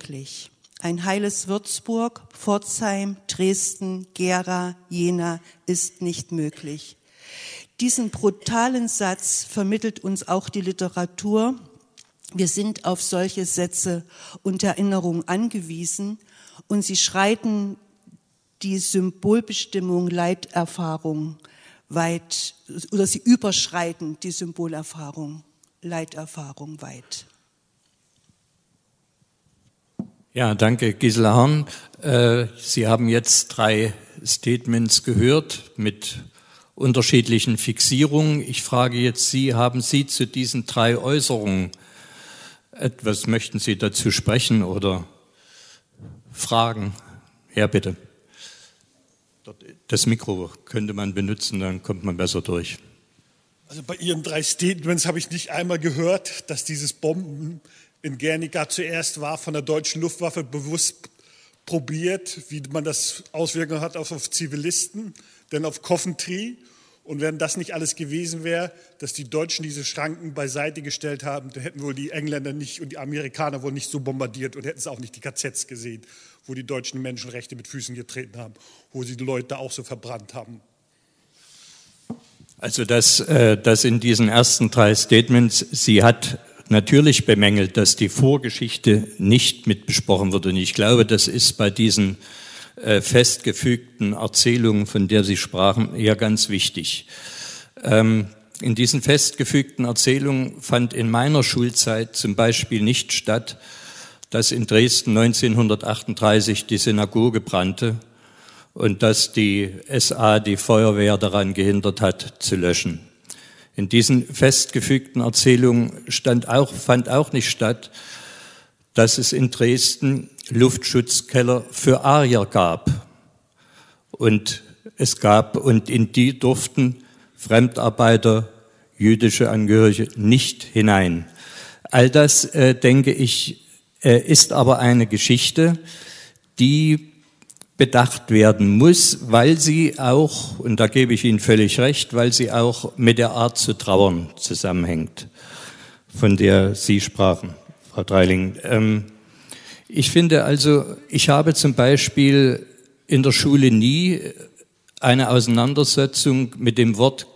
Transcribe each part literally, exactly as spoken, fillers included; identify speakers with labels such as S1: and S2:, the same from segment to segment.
S1: möglich. Ein heiles Würzburg, Pforzheim, Dresden, Gera, Jena ist nicht möglich. Diesen brutalen Satz vermittelt uns auch die Literatur. Wir sind auf solche Sätze und Erinnerungen angewiesen und sie schreiten die Symbolbestimmung Leiterfahrung weit, oder sie überschreiten die Symbolerfahrung, Leiterfahrung weit.
S2: Ja, danke, Gisela Horn. Äh, Sie haben jetzt drei Statements gehört mit unterschiedlichen Fixierungen. Ich frage jetzt Sie, haben Sie zu diesen drei Äußerungen etwas, möchten Sie dazu sprechen oder fragen? Ja, bitte. Das Mikro könnte man benutzen, dann kommt man besser durch.
S3: Also bei Ihren drei Statements habe ich nicht einmal gehört, dass dieses Bomben in Guernica zuerst war, von der deutschen Luftwaffe bewusst probiert, wie man das Auswirkungen hat auf, auf Zivilisten, denn auf Coventry. Und wenn das nicht alles gewesen wäre, dass die Deutschen diese Schranken beiseite gestellt haben, dann hätten wohl die Engländer nicht und die Amerikaner wohl nicht so bombardiert und hätten es auch nicht die K Zs gesehen, wo die Deutschen Menschenrechte mit Füßen getreten haben, wo sie die Leute auch so verbrannt haben.
S2: Also das, äh, das in diesen ersten drei Statements, sie hat natürlich bemängelt, dass die Vorgeschichte nicht mit besprochen wird. Und ich glaube, das ist bei diesen äh, festgefügten Erzählungen, von der Sie sprachen, ja ganz wichtig. Ähm, in diesen festgefügten Erzählungen fand in meiner Schulzeit zum Beispiel nicht statt, dass in Dresden neunzehnhundertachtunddreißig die Synagoge brannte und dass die S A die Feuerwehr daran gehindert hat, zu löschen. In diesen festgefügten Erzählungen stand auch, fand auch nicht statt, dass es in Dresden Luftschutzkeller für Arier gab. Und es gab, und in die durften Fremdarbeiter, jüdische Angehörige nicht hinein. All das, äh, denke ich, äh, ist aber eine Geschichte, die bedacht werden muss, weil sie auch, und da gebe ich Ihnen völlig recht, weil sie auch mit der Art zu trauern zusammenhängt, von der Sie sprachen, Frau Dreiling. Ähm, ich finde also, ich habe zum Beispiel in der Schule nie eine Auseinandersetzung mit dem Wort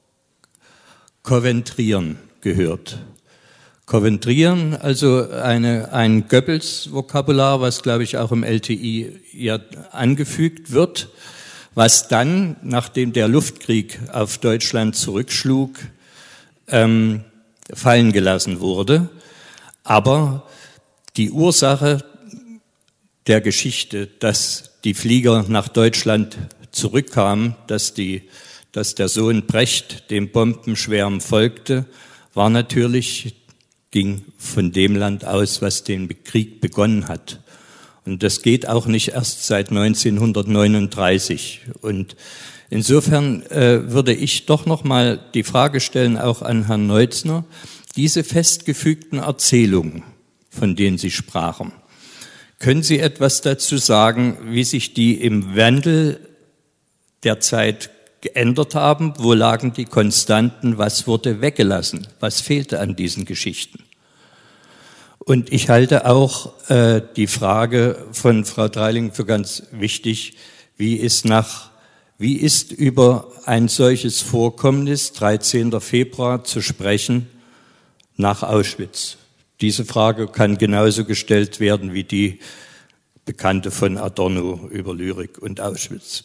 S2: Koventrieren gehört. Koventrieren, also eine, ein Goebbels-Vokabular, was, glaube ich, auch im L T I ja angefügt wird, was dann, nachdem der Luftkrieg auf Deutschland zurückschlug, ähm, fallen gelassen wurde. Aber die Ursache der Geschichte, dass die Flieger nach Deutschland zurückkamen, dass, die, dass der Sohn Brecht dem Bombenschwärm folgte, war natürlich, ging von dem Land aus, was den Krieg begonnen hat. Und das geht auch nicht erst seit neunzehnhundertneununddreißig. Und insofern äh, würde ich doch noch mal die Frage stellen, auch an Herrn Neutzner, diese festgefügten Erzählungen, von denen Sie sprachen, können Sie etwas dazu sagen, wie sich die im Wandel der Zeit geändert haben? Wo lagen die Konstanten? Was wurde weggelassen? Was fehlte an diesen Geschichten? Und ich halte auch äh, die Frage von Frau Dreiling für ganz wichtig, wie ist nach, wie ist über ein solches Vorkommnis, dreizehnten Februar, zu sprechen nach Auschwitz? Diese Frage kann genauso gestellt werden wie die bekannte von Adorno über Lyrik und Auschwitz.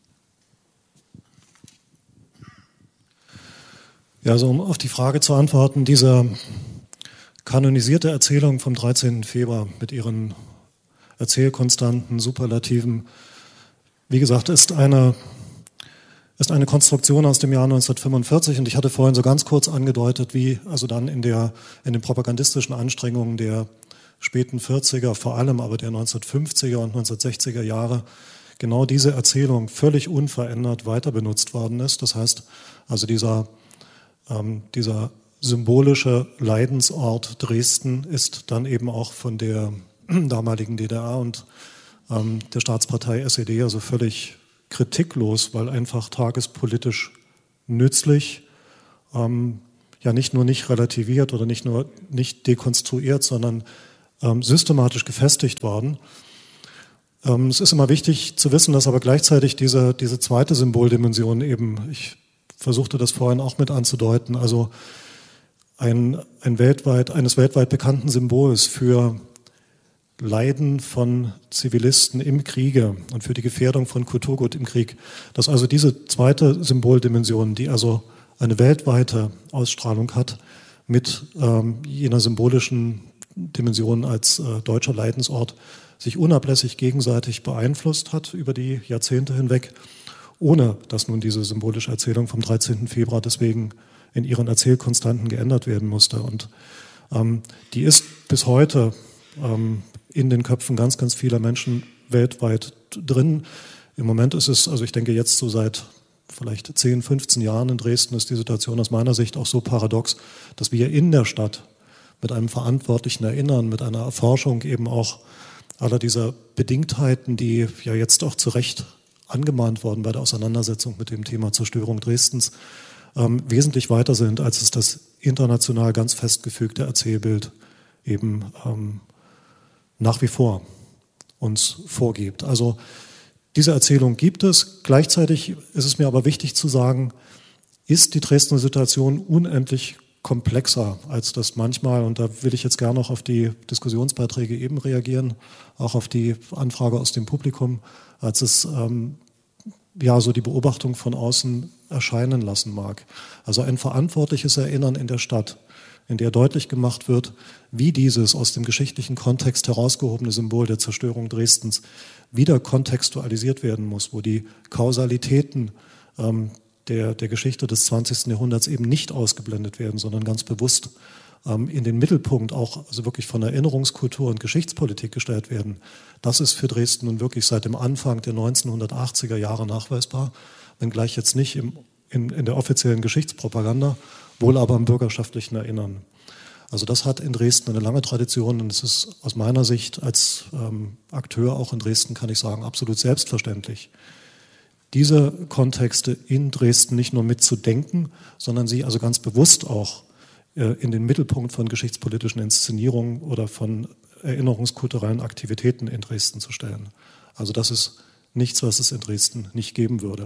S4: Ja, also um auf die Frage zu antworten, diese kanonisierte Erzählung vom dreizehnten Februar mit ihren Erzählkonstanten, Superlativen, wie gesagt, ist eine, ist eine Konstruktion aus dem Jahr neunzehnhundertfünfundvierzig und ich hatte vorhin so ganz kurz angedeutet, wie also dann in, der, in den propagandistischen Anstrengungen der späten vierziger, vor allem aber der neunzehnhundertfünfziger und neunzehnhundertsechziger Jahre genau diese Erzählung völlig unverändert weiter benutzt worden ist. Das heißt, also dieser Ähm, dieser symbolische Leidensort Dresden ist dann eben auch von der damaligen D D R und ähm, der Staatspartei S E D also völlig kritiklos, weil einfach tagespolitisch nützlich, ähm, ja nicht nur nicht relativiert oder nicht nur nicht dekonstruiert, sondern ähm, systematisch gefestigt worden. Ähm, es ist immer wichtig zu wissen, dass aber gleichzeitig diese, diese zweite Symboldimension eben, ich versuchte das vorhin auch mit anzudeuten, also ein, ein weltweit, eines weltweit bekannten Symbols für Leiden von Zivilisten im Kriege und für die Gefährdung von Kulturgut im Krieg, dass also diese zweite Symboldimension, die also eine weltweite Ausstrahlung hat, mit ähm, jener symbolischen Dimension als äh, deutscher Leidensort sich unablässig gegenseitig beeinflusst hat über die Jahrzehnte hinweg, ohne dass nun diese symbolische Erzählung vom dreizehnten Februar deswegen in ihren Erzählkonstanten geändert werden musste. Und ähm, die ist bis heute ähm, in den Köpfen ganz, ganz vieler Menschen weltweit drin. Im Moment ist es, also ich denke jetzt so seit vielleicht zehn, fünfzehn Jahren in Dresden ist die Situation aus meiner Sicht auch so paradox, dass wir in der Stadt mit einem verantwortlichen Erinnern, mit einer Erforschung eben auch aller dieser Bedingtheiten, die ja jetzt auch zu Recht angemahnt worden bei der Auseinandersetzung mit dem Thema Zerstörung Dresdens, ähm, wesentlich weiter sind, als es das international ganz festgefügte Erzählbild eben ähm, nach wie vor uns vorgibt. Also diese Erzählung gibt es. Gleichzeitig ist es mir aber wichtig zu sagen, ist die Dresdner Situation unendlich komplexer, als das manchmal, und da will ich jetzt gerne noch auf die Diskussionsbeiträge eben reagieren, auch auf die Anfrage aus dem Publikum, als es ähm, ja so die Beobachtung von außen erscheinen lassen mag. Also ein verantwortliches Erinnern in der Stadt, in der deutlich gemacht wird, wie dieses aus dem geschichtlichen Kontext herausgehobene Symbol der Zerstörung Dresdens wieder kontextualisiert werden muss, wo die Kausalitäten ähm, der, der Geschichte des zwanzigsten Jahrhunderts eben nicht ausgeblendet werden, sondern ganz bewusst ähm, in den Mittelpunkt auch also wirklich von Erinnerungskultur und Geschichtspolitik gestellt werden. Das ist für Dresden nun wirklich seit dem Anfang der neunzehnhundertachtziger Jahre nachweisbar, wenngleich jetzt nicht im, in, in der offiziellen Geschichtspropaganda, wohl aber im bürgerschaftlichen Erinnern. Also das hat in Dresden eine lange Tradition und es ist aus meiner Sicht als ähm, Akteur auch in Dresden, kann ich sagen, absolut selbstverständlich, diese Kontexte in Dresden nicht nur mitzudenken, sondern sie also ganz bewusst auch äh, in den Mittelpunkt von geschichtspolitischen Inszenierungen oder von erinnerungskulturellen Aktivitäten in Dresden zu stellen. Also das ist nichts, was es in Dresden nicht geben würde.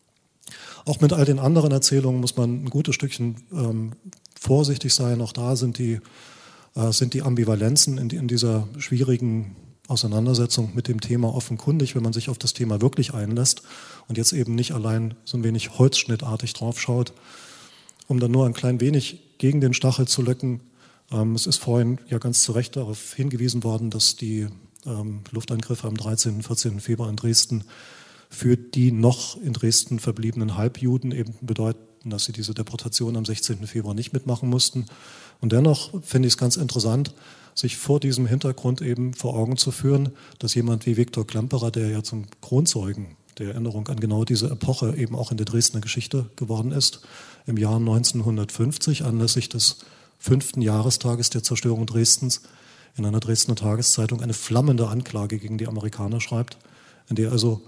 S4: Auch mit all den anderen Erzählungen muss man ein gutes Stückchen ähm, vorsichtig sein. Auch da sind die, äh, sind die Ambivalenzen in, in dieser schwierigen Auseinandersetzung mit dem Thema offenkundig, wenn man sich auf das Thema wirklich einlässt und jetzt eben nicht allein so ein wenig holzschnittartig draufschaut, um dann nur ein klein wenig gegen den Stachel zu löcken. Ähm, es ist vorhin ja ganz zu Recht darauf hingewiesen worden, dass die ähm, Luftangriffe am dreizehnten, vierzehnten Februar in Dresden für die noch in Dresden verbliebenen Halbjuden eben bedeuten, dass sie diese Deportation am sechzehnten Februar nicht mitmachen mussten. Und dennoch finde ich es ganz interessant, sich vor diesem Hintergrund eben vor Augen zu führen, dass jemand wie Viktor Klemperer, der ja zum Kronzeugen der Erinnerung an genau diese Epoche eben auch in der Dresdner Geschichte geworden ist, im Jahr neunzehnhundertfünfzig anlässlich des fünften Jahrestages der Zerstörung Dresdens in einer Dresdner Tageszeitung eine flammende Anklage gegen die Amerikaner schreibt, in der also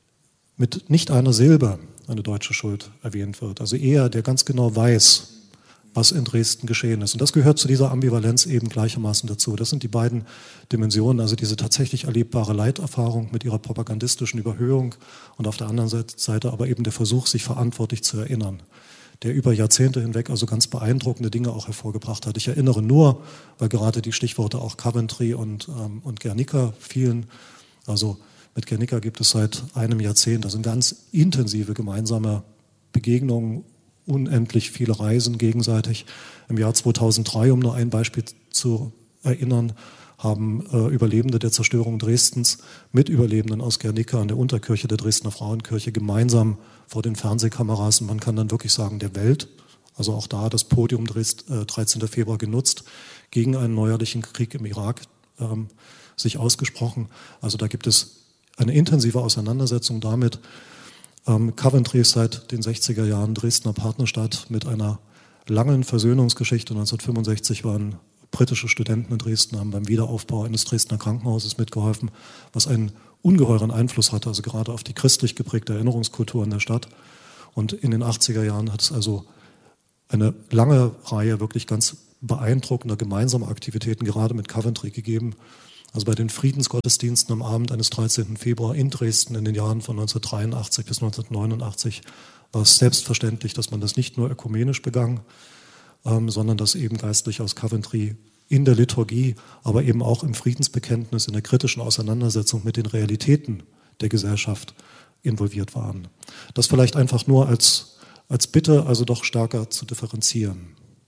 S4: mit nicht einer Silbe eine deutsche Schuld erwähnt wird. Also eher, der ganz genau weiß, was in Dresden geschehen ist. Und das gehört zu dieser Ambivalenz eben gleichermaßen dazu. Das sind die beiden Dimensionen, also diese tatsächlich erlebbare Leiterfahrung mit ihrer propagandistischen Überhöhung und auf der anderen Seite aber eben der Versuch, sich verantwortlich zu erinnern, der über Jahrzehnte hinweg also ganz beeindruckende Dinge auch hervorgebracht hat. Ich erinnere nur, weil gerade die Stichworte auch Coventry und, ähm, und Guernica fielen, also mit Guernica gibt es seit einem Jahrzehnt also ganz intensive gemeinsame Begegnungen, unendlich viele Reisen gegenseitig. Im Jahr zweitausenddrei, um nur ein Beispiel zu erinnern, haben äh, Überlebende der Zerstörung Dresdens mit Überlebenden aus Guernica an der Unterkirche der Dresdner Frauenkirche gemeinsam vor den Fernsehkameras, und man kann dann wirklich sagen, der Welt, also auch da das Podium Dresd, äh, dreizehnten Februar genutzt, gegen einen neuerlichen Krieg im Irak ähm, sich ausgesprochen. Also da gibt es eine intensive Auseinandersetzung damit. Ähm, Coventry ist seit den sechziger Jahren Dresdner Partnerstadt mit einer langen Versöhnungsgeschichte. neunzehnhundertfünfundsechzig waren britische Studenten in Dresden, haben beim Wiederaufbau eines Dresdner Krankenhauses mitgeholfen, was einen ungeheuren Einfluss hatte, also gerade auf die christlich geprägte Erinnerungskultur in der Stadt. Und in den achtziger Jahren hat es also eine lange Reihe wirklich ganz beeindruckender gemeinsamer Aktivitäten gerade mit Coventry gegeben. Also bei den Friedensgottesdiensten am Abend eines dreizehnten Februar in Dresden in den Jahren von neunzehnhundertdreiundachtzig bis neunzehnhundertneunundachtzig war es selbstverständlich, dass man das nicht nur ökumenisch begangen, ähm, sondern dass eben Geistliche aus Coventry in der Liturgie, aber eben auch im Friedensbekenntnis, in der kritischen Auseinandersetzung mit den Realitäten der Gesellschaft involviert waren. Das vielleicht einfach nur als, als Bitte, also doch stärker zu differenzieren.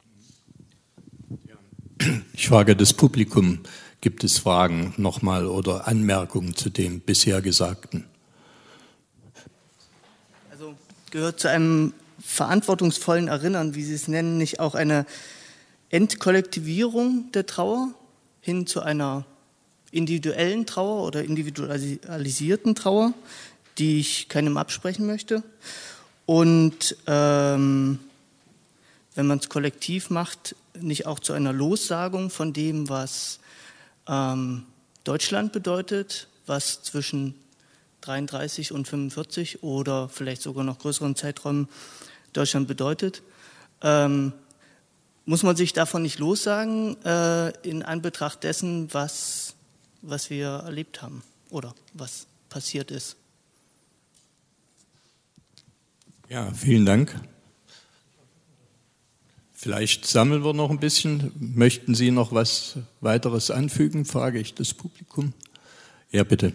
S2: Ich frage das Publikum, gibt es Fragen nochmal oder Anmerkungen zu dem bisher Gesagten?
S5: Also gehört zu einem verantwortungsvollen Erinnern, wie Sie es nennen, nicht auch eine Entkollektivierung der Trauer hin zu einer individuellen Trauer oder individualisierten Trauer, die ich keinem absprechen möchte. Und ähm, wenn man es kollektiv macht, nicht auch zu einer Lossagung von dem, was ähm, Deutschland bedeutet, was zwischen dreiunddreißig und fünfundvierzig oder vielleicht sogar noch größeren Zeiträumen Deutschland bedeutet. Ähm, muss man sich davon nicht lossagen, äh, in Anbetracht dessen, was, was wir erlebt haben oder was passiert ist?
S2: Ja, vielen Dank. Vielleicht sammeln wir noch ein bisschen. Möchten Sie noch was weiteres anfügen, frage ich das Publikum. Ja, bitte.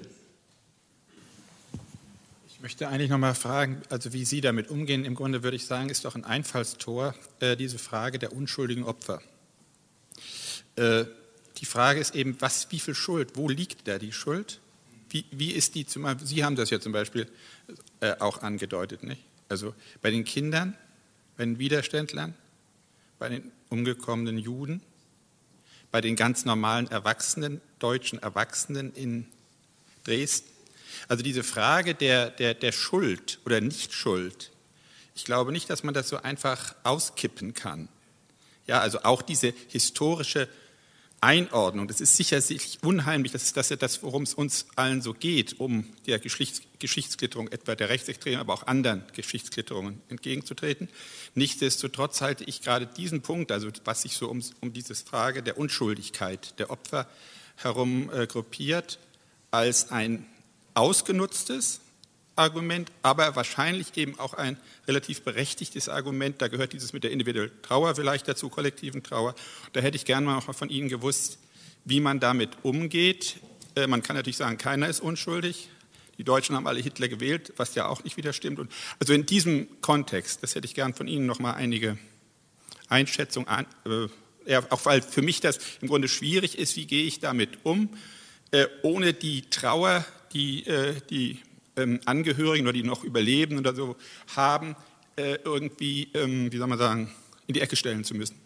S6: Ich möchte eigentlich noch mal fragen, also wie Sie damit umgehen. Im Grunde würde ich sagen, ist doch ein Einfallstor äh, diese Frage der unschuldigen Opfer. Äh, die Frage ist eben, was, wie viel Schuld, wo liegt da die Schuld? Wie, wie ist die, zum, Sie haben das ja zum Beispiel äh, auch angedeutet, nicht? Also bei den Kindern, bei den Widerständlern, bei den umgekommenen Juden, bei den ganz normalen Erwachsenen, deutschen Erwachsenen in Dresden. Also diese Frage der, der, der Schuld oder Nichtschuld, ich glaube nicht, dass man das so einfach auskippen kann. Ja, also auch diese historische Einordnung, das ist sicherlich unheimlich, das ist das, das worum es uns allen so geht, um der Geschichts- Geschichtsklitterung etwa der Rechtsextremen, aber auch anderen Geschichtsklitterungen entgegenzutreten. Nichtsdestotrotz halte ich gerade diesen Punkt, also was sich so um, um diese Frage der Unschuldigkeit der Opfer herum äh, gruppiert, als ein ausgenutztes Argument, aber wahrscheinlich eben auch ein relativ berechtigtes Argument. Da gehört dieses mit der individuellen Trauer vielleicht dazu, kollektiven Trauer. Da hätte ich gerne mal auch von Ihnen gewusst, wie man damit umgeht. Äh, man kann natürlich sagen, keiner ist unschuldig. Die Deutschen haben alle Hitler gewählt, was ja auch nicht wieder stimmt. Und also in diesem Kontext, das hätte ich gern von Ihnen noch mal einige Einschätzungen an, äh, ja, auch weil für mich das im Grunde schwierig ist, wie gehe ich damit um, äh, ohne die Trauer, die äh, die ähm, Angehörigen oder die noch überleben oder so haben, äh, irgendwie, ähm, wie soll man sagen, in die Ecke stellen zu müssen.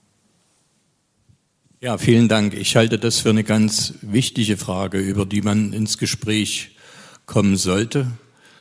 S2: Ja, vielen Dank. Ich halte das für eine ganz wichtige Frage, über die man ins Gespräch kommen sollte.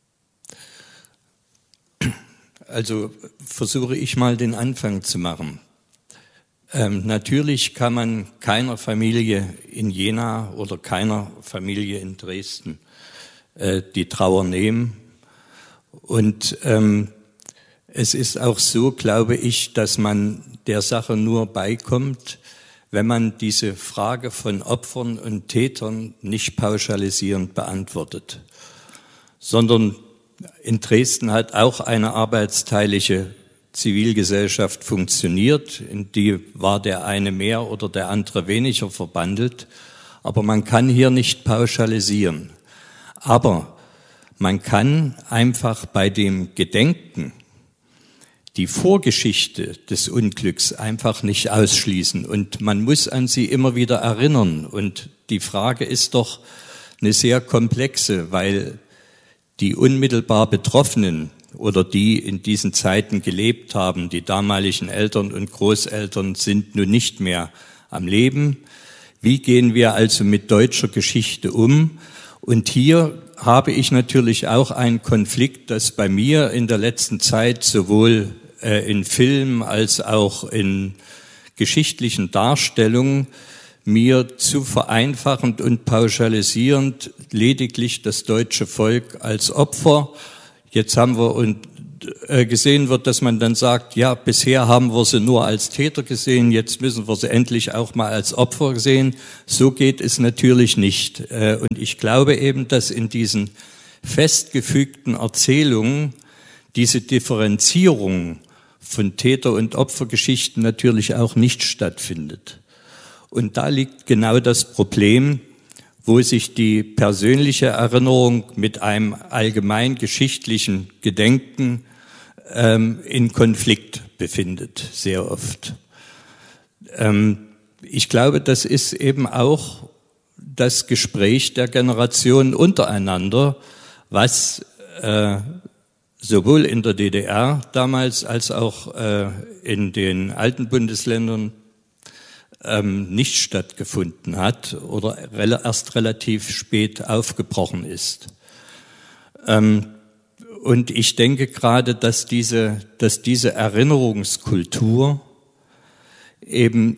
S2: Also versuche ich mal den Anfang zu machen. Ähm, natürlich kann man keiner Familie in Jena oder keiner Familie in Dresden äh, die Trauer nehmen. Und ähm, es ist auch so, glaube ich, dass man der Sache nur beikommt, wenn man diese Frage von Opfern und Tätern nicht pauschalisierend beantwortet, sondern in Dresden hat auch eine arbeitsteilige Zivilgesellschaft funktioniert, in die war der eine mehr oder der andere weniger verbandelt, aber man kann hier nicht pauschalisieren. Aber man kann einfach bei dem Gedenken die Vorgeschichte des Unglücks einfach nicht ausschließen und man muss an sie immer wieder erinnern. Und die Frage ist doch eine sehr komplexe, weil die unmittelbar Betroffenen oder die in diesen Zeiten gelebt haben, die damaligen Eltern und Großeltern sind nun nicht mehr am Leben. Wie gehen wir also mit deutscher Geschichte um? Und hier habe ich natürlich auch einen Konflikt, dass bei mir in der letzten Zeit sowohl äh, in Filmen als auch in geschichtlichen Darstellungen mir zu vereinfachend und pauschalisierend lediglich das deutsche Volk als Opfer. Jetzt haben wir und gesehen wird, dass man dann sagt, ja, bisher haben wir sie nur als Täter gesehen, jetzt müssen wir sie endlich auch mal als Opfer sehen. So geht es natürlich nicht. Und ich glaube eben, dass in diesen festgefügten Erzählungen diese Differenzierung von Täter- und Opfergeschichten natürlich auch nicht stattfindet. Und da liegt genau das Problem, wo sich die persönliche Erinnerung mit einem allgemein geschichtlichen Gedenken ähm, in Konflikt befindet, sehr oft. Ähm, ich glaube, das ist eben auch das Gespräch der Generationen untereinander, was äh, sowohl in der D D R damals als auch äh, in den alten Bundesländern ähm, nicht stattgefunden hat oder re- erst relativ spät aufgebrochen ist. Ähm, und ich denke gerade, dass diese, dass diese Erinnerungskultur eben,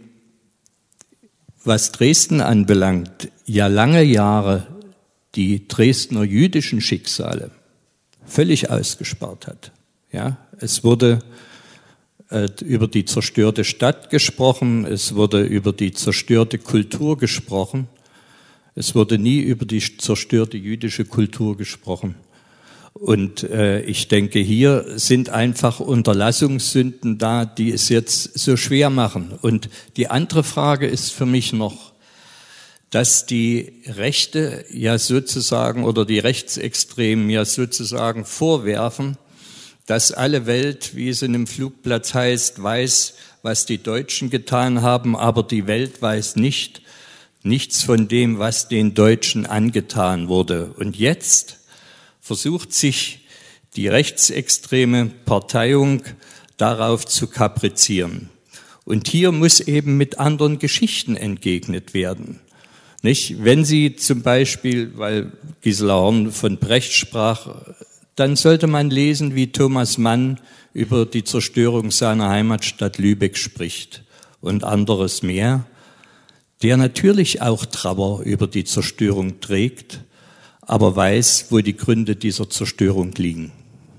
S2: was Dresden anbelangt, ja lange Jahre die Dresdner jüdischen Schicksale völlig ausgespart hat. Ja, es wurde äh, über die zerstörte Stadt gesprochen, es wurde über die zerstörte Kultur gesprochen, es wurde nie über die zerstörte jüdische Kultur gesprochen. Und äh, ich denke, hier sind einfach Unterlassungssünden da, die es jetzt so schwer machen. Und die andere Frage ist für mich noch, dass die Rechte ja sozusagen oder die Rechtsextremen ja sozusagen vorwerfen, dass alle Welt, wie es in einem Flugplatz heißt, weiß, was die Deutschen getan haben, aber die Welt weiß nicht, nichts von dem, was den Deutschen angetan wurde. Und jetzt versucht sich die rechtsextreme Parteiung darauf zu kaprizieren. Und hier muss eben mit anderen Geschichten entgegnet werden. Nicht? Wenn Sie zum Beispiel, weil Gisela Horn von Brecht sprach, dann sollte man lesen, wie Thomas Mann über die Zerstörung seiner Heimatstadt Lübeck spricht und anderes mehr, der natürlich auch Trauer über die Zerstörung trägt, aber weiß, wo die Gründe dieser Zerstörung liegen.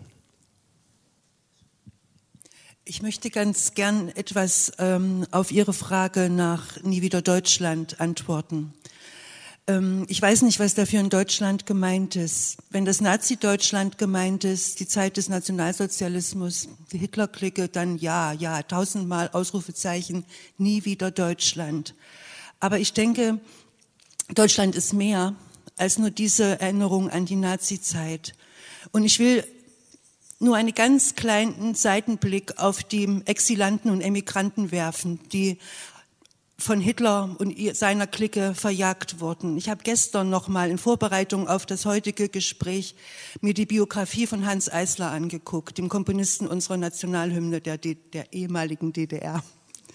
S1: Ich möchte ganz gern etwas ähm, auf Ihre Frage nach Nie wieder Deutschland antworten. Ähm, ich weiß nicht, was da für ein Deutschland gemeint ist. Wenn das Nazi-Deutschland gemeint ist, die Zeit des Nationalsozialismus, die Hitler-Clique, dann ja, ja, tausendmal Ausrufezeichen, nie wieder Deutschland. Aber ich denke, Deutschland ist mehr als nur diese Erinnerung an die Nazi-Zeit. Und ich will nur einen ganz kleinen Seitenblick auf die Exilanten und Emigranten werfen, die von Hitler und seiner Clique verjagt wurden. Ich habe gestern noch mal in Vorbereitung auf das heutige Gespräch mir die Biografie von Hanns Eisler angeguckt, dem Komponisten unserer Nationalhymne der, D- der ehemaligen D D R.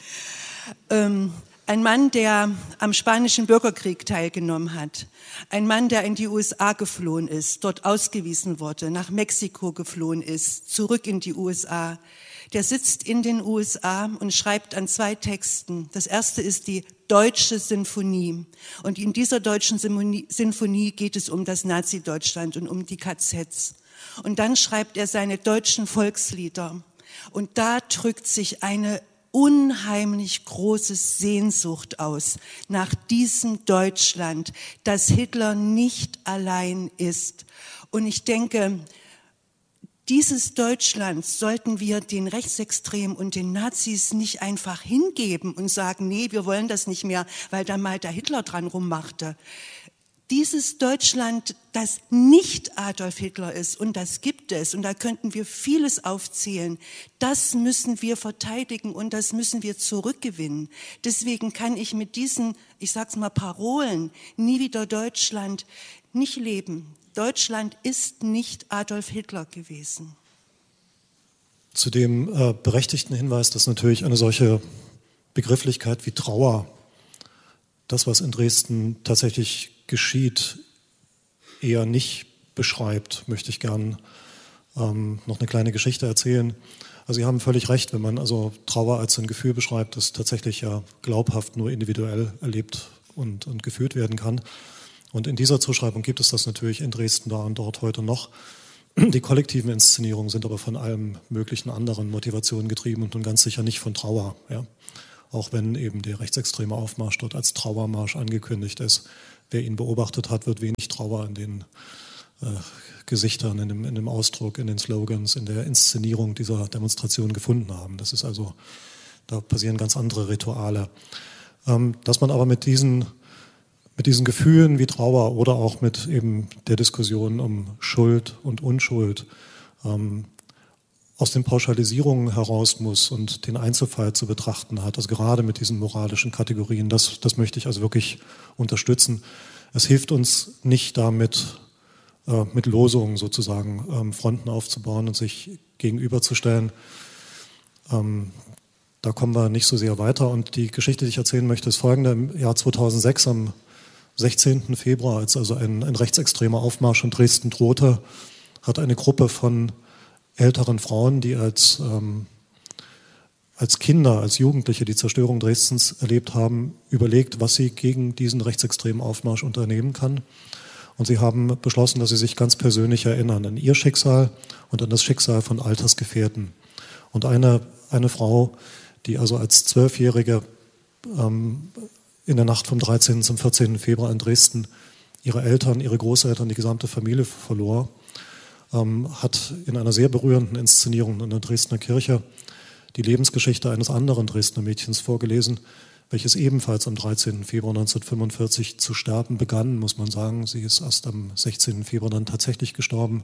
S1: Ähm, Ein Mann, der am Spanischen Bürgerkrieg teilgenommen hat. Ein Mann, der in die U S A geflohen ist, dort ausgewiesen wurde, nach Mexiko geflohen ist, zurück in die U S A. Der sitzt in den U S A und schreibt an zwei Texten. Das erste ist die Deutsche Sinfonie. Und in dieser Deutschen Sinfonie geht es um das Nazi-Deutschland und um die K Zs. Und dann schreibt er seine deutschen Volkslieder. Und da drückt sich eine unheimlich große Sehnsucht aus nach diesem Deutschland, dass Hitler nicht allein ist. Und ich denke, dieses Deutschland sollten wir den Rechtsextremen und den Nazis nicht einfach hingeben und sagen, nee, wir wollen das nicht mehr, weil da mal der Hitler dran rummachte. Dieses Deutschland, das nicht Adolf Hitler ist, und das gibt es, und da könnten wir vieles aufzählen, das müssen wir verteidigen und das müssen wir zurückgewinnen. Deswegen kann ich mit diesen, ich sag's mal, Parolen, nie wieder Deutschland, nicht leben. Deutschland ist nicht Adolf Hitler gewesen.
S4: Zu dem äh, berechtigten Hinweis, dass natürlich eine solche Begrifflichkeit wie Trauer, das, was in Dresden tatsächlich geschieht, eher nicht beschreibt, möchte ich gern ähm, noch eine kleine Geschichte erzählen. Also Sie haben völlig recht, wenn man also Trauer als ein Gefühl beschreibt, das tatsächlich ja glaubhaft nur individuell erlebt und, und gefühlt werden kann. Und in dieser Zuschreibung gibt es das natürlich in Dresden da und dort heute noch. Die kollektiven Inszenierungen sind aber von allem möglichen anderen Motivationen getrieben und nun ganz sicher nicht von Trauer. Ja. Auch wenn eben der rechtsextreme Aufmarsch dort als Trauermarsch angekündigt ist. Wer ihn beobachtet hat, wird wenig Trauer in den äh, Gesichtern, in dem, in dem Ausdruck, in den Slogans, in der Inszenierung dieser Demonstration gefunden haben. Das ist also, da passieren ganz andere Rituale. Ähm, dass man aber mit diesen, mit diesen Gefühlen wie Trauer oder auch mit eben der Diskussion um Schuld und Unschuld ähm, aus den Pauschalisierungen heraus muss und den Einzelfall zu betrachten hat, also gerade mit diesen moralischen Kategorien, das, das möchte ich also wirklich unterstützen. Es hilft uns nicht damit, äh, mit Losungen sozusagen ähm, Fronten aufzubauen und sich gegenüberzustellen. Ähm, da kommen wir nicht so sehr weiter. Und die Geschichte, die ich erzählen möchte, ist folgende. Im Jahr zweitausendsechs, am sechzehnten Februar, als also ein, ein rechtsextremer Aufmarsch in Dresden drohte, hat eine Gruppe von älteren Frauen, die als, ähm, als Kinder, als Jugendliche die Zerstörung Dresdens erlebt haben, überlegt, was sie gegen diesen rechtsextremen Aufmarsch unternehmen kann. Und sie haben beschlossen, dass sie sich ganz persönlich erinnern an ihr Schicksal und an das Schicksal von Altersgefährten. Und eine, eine Frau, die also als Zwölfjährige ähm, in der Nacht vom dreizehnten zum vierzehnten Februar in Dresden ihre Eltern, ihre Großeltern, die gesamte Familie verlor, hat in einer sehr berührenden Inszenierung in der Dresdner Kirche die Lebensgeschichte eines anderen Dresdner Mädchens vorgelesen, welches ebenfalls am dreizehnten Februar neunzehnhundertfünfundvierzig zu sterben begann, muss man sagen. Sie ist erst am sechzehnten Februar dann tatsächlich gestorben.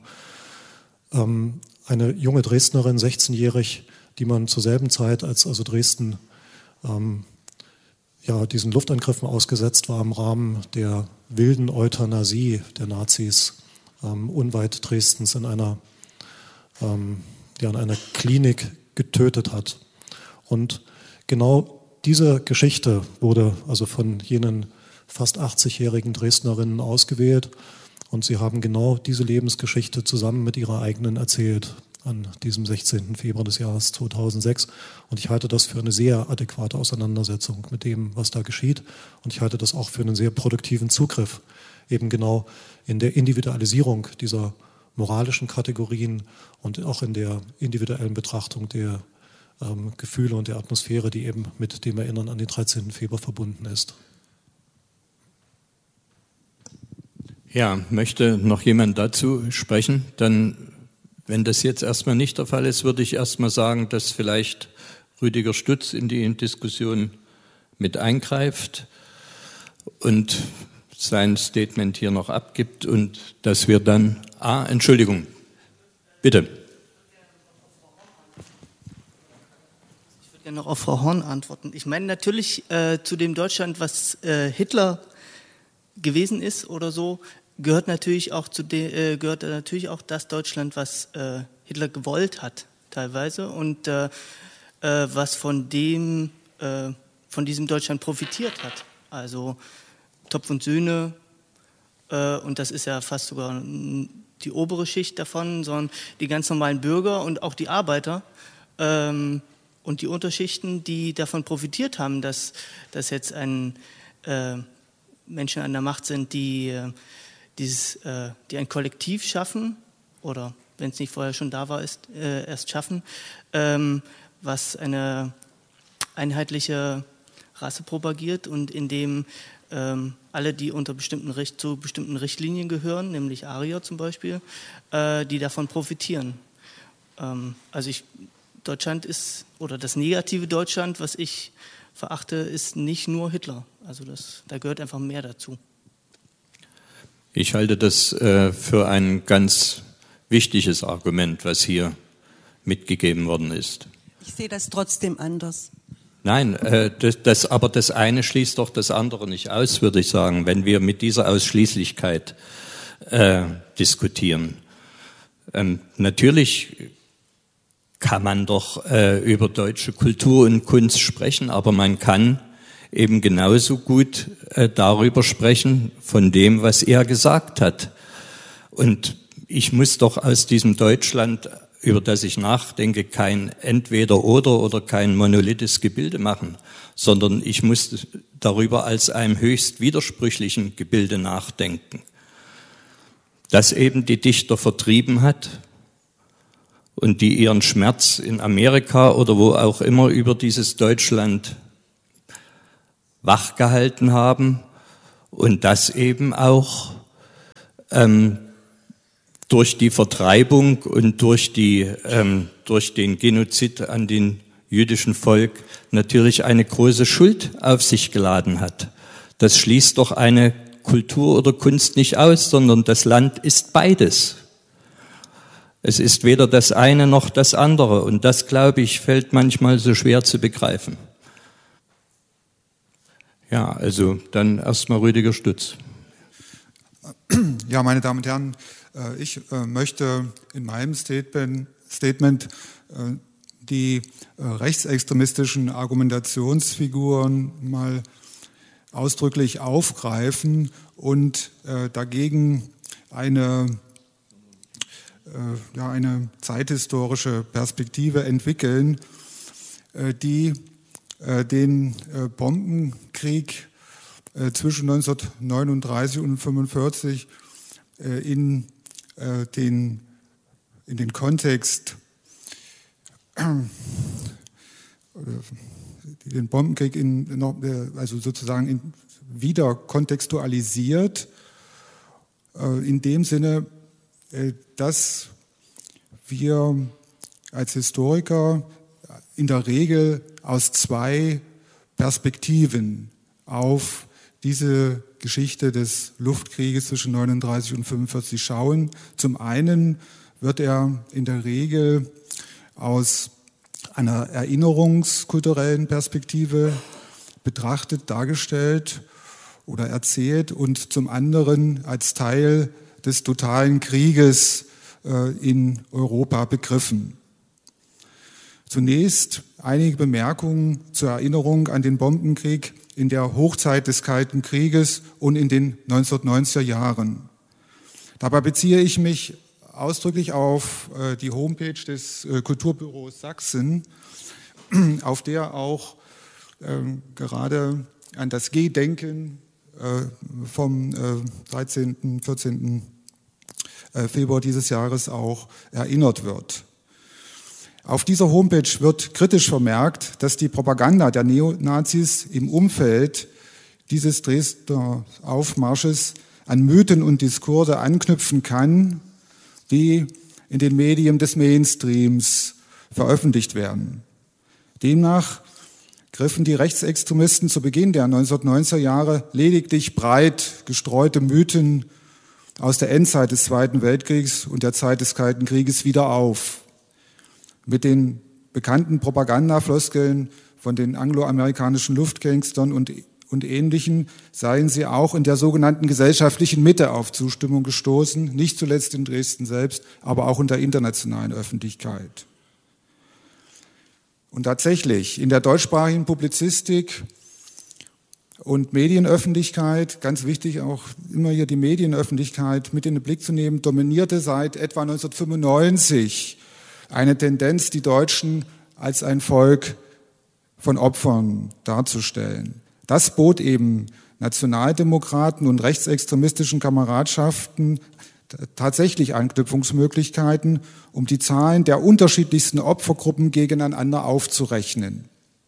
S4: Eine junge Dresdnerin, sechzehnjährig, die man zur selben Zeit, als also Dresden ähm, ja, diesen Luftangriffen ausgesetzt war im Rahmen der wilden Euthanasie der Nazis, Ähm, unweit Dresdens in einer, ähm, ja, in einer Klinik getötet hat. Und genau diese Geschichte wurde also von jenen fast achtzigjährigen Dresdnerinnen ausgewählt und sie haben genau diese Lebensgeschichte zusammen mit ihrer eigenen erzählt an diesem sechzehnten Februar des Jahres zweitausendsechs. Und ich halte das für eine sehr adäquate Auseinandersetzung mit dem, was da geschieht. Und ich halte das auch für einen sehr produktiven Zugriff eben genau in der Individualisierung dieser moralischen Kategorien und auch in der individuellen Betrachtung der ähm, Gefühle und der Atmosphäre, die eben mit dem Erinnern an den dreizehnten Februar verbunden ist.
S2: Ja, möchte noch jemand dazu sprechen? Dann, wenn das jetzt erstmal nicht der Fall ist, würde ich erstmal sagen, dass vielleicht Rüdiger Stutz in die Diskussion mit eingreift und sein Statement hier noch abgibt und dass wir dann, ah, Entschuldigung, bitte.
S5: Ich würde gerne noch auf Frau Horn antworten. Ich meine natürlich äh, zu dem Deutschland, was äh, Hitler gewesen ist oder so, gehört natürlich auch zu de, äh, gehört natürlich auch das Deutschland, was äh, Hitler gewollt hat teilweise und äh, äh, was von dem äh, von diesem Deutschland profitiert hat. Also Topf und Söhne, äh, und das ist ja fast sogar die obere Schicht davon, sondern die ganz normalen Bürger und auch die Arbeiter ähm, und die Unterschichten, die davon profitiert haben, dass, dass jetzt ein, äh, Menschen an der Macht sind, die, äh, dieses, äh, die ein Kollektiv schaffen oder, wenn es nicht vorher schon da war, ist, äh, erst schaffen, ähm, was eine einheitliche Rasse propagiert und in dem ähm, alle, die unter bestimmten Richt, zu bestimmten Richtlinien gehören, nämlich Arier zum Beispiel, äh, die davon profitieren. Ähm, also ich, Deutschland ist, oder das negative Deutschland, was ich verachte, ist nicht nur Hitler. Also das, da gehört einfach mehr dazu.
S2: Ich halte das äh, für ein ganz wichtiges Argument, was hier mitgegeben worden ist.
S1: Ich sehe das trotzdem anders.
S2: Nein, äh, das, das, aber das eine schließt doch das andere nicht aus, würde ich sagen, wenn wir mit dieser Ausschließlichkeit äh, diskutieren. Ähm, natürlich kann man doch äh, über deutsche Kultur und Kunst sprechen, aber man kann eben genauso gut äh, darüber sprechen, von dem, was er gesagt hat. Und ich muss doch aus diesem Deutschland, über das ich nachdenke, kein Entweder-Oder oder kein monolithes Gebilde machen, sondern ich muss darüber als einem höchst widersprüchlichen Gebilde nachdenken. das eben die Dichter vertrieben hat und die ihren Schmerz in Amerika oder wo auch immer über dieses Deutschland wachgehalten haben und das eben auch ähm, durch die Vertreibung und durch, die, ähm, durch den Genozid an den jüdischen Volk natürlich eine große Schuld auf sich geladen hat. Das schließt doch eine Kultur oder Kunst nicht aus, sondern das Land ist beides. Es ist weder das eine noch das andere und das, glaube ich, fällt manchmal so schwer zu begreifen. Ja, also dann erstmal Rüdiger Stutz.
S7: Ja, meine Damen und Herren, ich möchte in meinem Statement, Statement die rechtsextremistischen Argumentationsfiguren mal ausdrücklich aufgreifen und dagegen eine, ja, eine zeithistorische Perspektive entwickeln, die den Bombenkrieg zwischen neunzehnhundertneununddreißig und neunzehnhundertfünfundvierzig in den, in den Kontext, den Bombenkrieg in, also sozusagen in, wieder kontextualisiert, in dem Sinne, dass wir als Historiker in der Regel aus zwei Perspektiven auf diese Geschichte des Luftkrieges zwischen neununddreißig und fünfundvierzig schauen. Zum einen wird er in der Regel aus einer erinnerungskulturellen Perspektive betrachtet, dargestellt oder erzählt und zum anderen als Teil des totalen Krieges in Europa begriffen. Zunächst einige Bemerkungen zur Erinnerung an den Bombenkrieg in der Hochzeit des Kalten Krieges und in den neunzehnhundertneunziger Jahren. Dabei beziehe ich mich ausdrücklich auf die Homepage des Kulturbüros Sachsen, auf der auch gerade an das Gedenken vom dreizehnten, vierzehnten Februar dieses Jahres auch erinnert wird. Auf dieser Homepage wird kritisch vermerkt, dass die Propaganda der Neonazis im Umfeld dieses Dresdner Aufmarsches an Mythen und Diskurse anknüpfen kann, die in den Medien des Mainstreams veröffentlicht werden. Demnach griffen die Rechtsextremisten zu Beginn der neunzehnhundertneunziger Jahre lediglich breit gestreute Mythen aus der Endzeit des Zweiten Weltkriegs und der Zeit des Kalten Krieges wieder auf. Mit den bekannten Propagandafloskeln von den angloamerikanischen Luftgangstern und, und Ähnlichen seien sie auch in der sogenannten gesellschaftlichen Mitte auf Zustimmung gestoßen, nicht zuletzt in Dresden selbst, aber auch in der internationalen Öffentlichkeit. Und tatsächlich, in der deutschsprachigen Publizistik und Medienöffentlichkeit, ganz wichtig auch immer hier die Medienöffentlichkeit mit in den Blick zu nehmen, dominierte seit etwa neunzehnhundertfünfundneunzig eine Tendenz, die Deutschen als ein Volk von Opfern darzustellen. Das bot eben Nationaldemokraten und rechtsextremistischen Kameradschaften tatsächlich Anknüpfungsmöglichkeiten, um die Zahlen der unterschiedlichsten Opfergruppen gegeneinander aufzurechnen.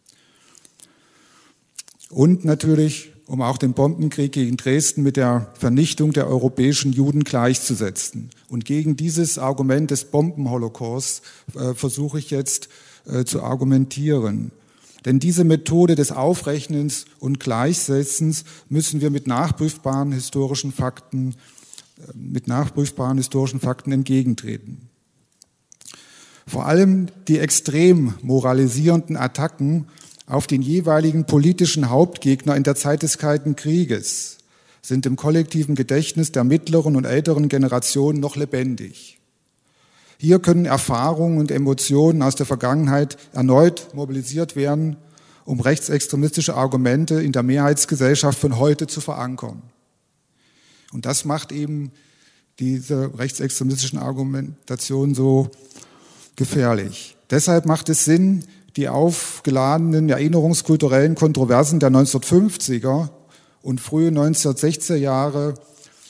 S7: Und natürlich, um auch den Bombenkrieg gegen Dresden mit der Vernichtung der europäischen Juden gleichzusetzen. Und gegen dieses Argument des Bombenholocausts äh, versuche ich jetzt äh, zu argumentieren. Denn diese Methode des Aufrechnens und Gleichsetzens müssen wir mit nachprüfbaren historischen Fakten, äh, mit nachprüfbaren historischen Fakten entgegentreten. Vor allem die extrem moralisierenden Attacken auf den jeweiligen politischen Hauptgegner in der Zeit des Kalten Krieges sind im kollektiven Gedächtnis der mittleren und älteren Generationen noch lebendig. Hier können Erfahrungen und Emotionen aus der Vergangenheit erneut mobilisiert werden, um rechtsextremistische Argumente in der Mehrheitsgesellschaft von heute zu verankern. Und das macht eben diese rechtsextremistischen Argumentationen so gefährlich. Deshalb macht es Sinn, die aufgeladenen erinnerungskulturellen Kontroversen der neunzehnhundertfünfziger und frühen neunzehnhundertsechziger Jahre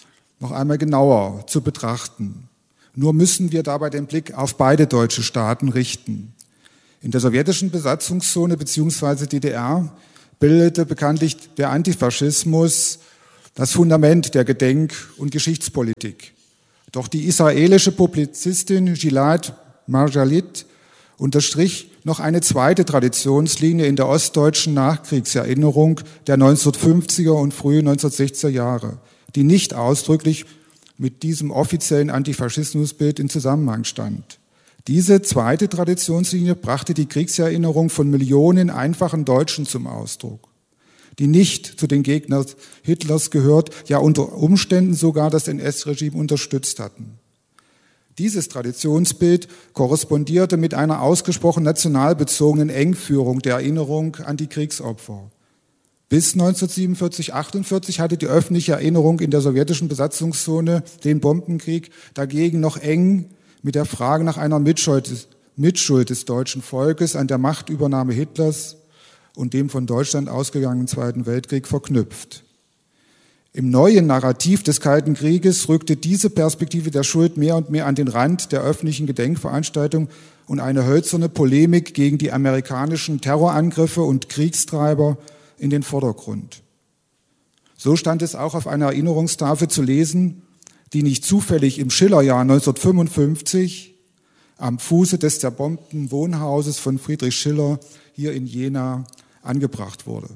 S7: noch einmal genauer zu betrachten. Nur müssen wir dabei den Blick auf beide deutsche Staaten richten. In der sowjetischen Besatzungszone bzw. D D R bildete bekanntlich der Antifaschismus das Fundament der Gedenk- und Geschichtspolitik. Doch die israelische Publizistin Gilad Marjalit unterstrich noch eine zweite Traditionslinie in der ostdeutschen Nachkriegserinnerung der neunzehnhundertfünfziger und frühen neunzehnhundertsechziger Jahre, die nicht ausdrücklich mit diesem offiziellen Antifaschismusbild in Zusammenhang stand. Diese zweite Traditionslinie brachte die Kriegserinnerung von Millionen einfachen Deutschen zum Ausdruck, die nicht zu den Gegnern Hitlers gehört, ja unter Umständen sogar das N S-Regime unterstützt hatten. Dieses Traditionsbild korrespondierte mit einer ausgesprochen national bezogenen Engführung der Erinnerung an die Kriegsopfer. Bis neunzehnhundertsiebenundvierzig achtundvierzig hatte die öffentliche Erinnerung in der sowjetischen Besatzungszone den Bombenkrieg dagegen noch eng mit der Frage nach einer Mitschuld des, Mitschuld des deutschen Volkes an der Machtübernahme Hitlers und dem von Deutschland ausgegangenen Zweiten Weltkrieg verknüpft. Im neuen Narrativ des Kalten Krieges rückte diese Perspektive der Schuld mehr und mehr an den Rand der öffentlichen Gedenkveranstaltung und eine hölzerne Polemik gegen die amerikanischen Terrorangriffe und Kriegstreiber in den Vordergrund. So stand es auch auf einer Erinnerungstafel zu lesen, die nicht zufällig im Schillerjahr neunzehnhundertfünfundfünfzig am Fuße des zerbombten Wohnhauses von Friedrich Schiller hier in Jena angebracht wurde.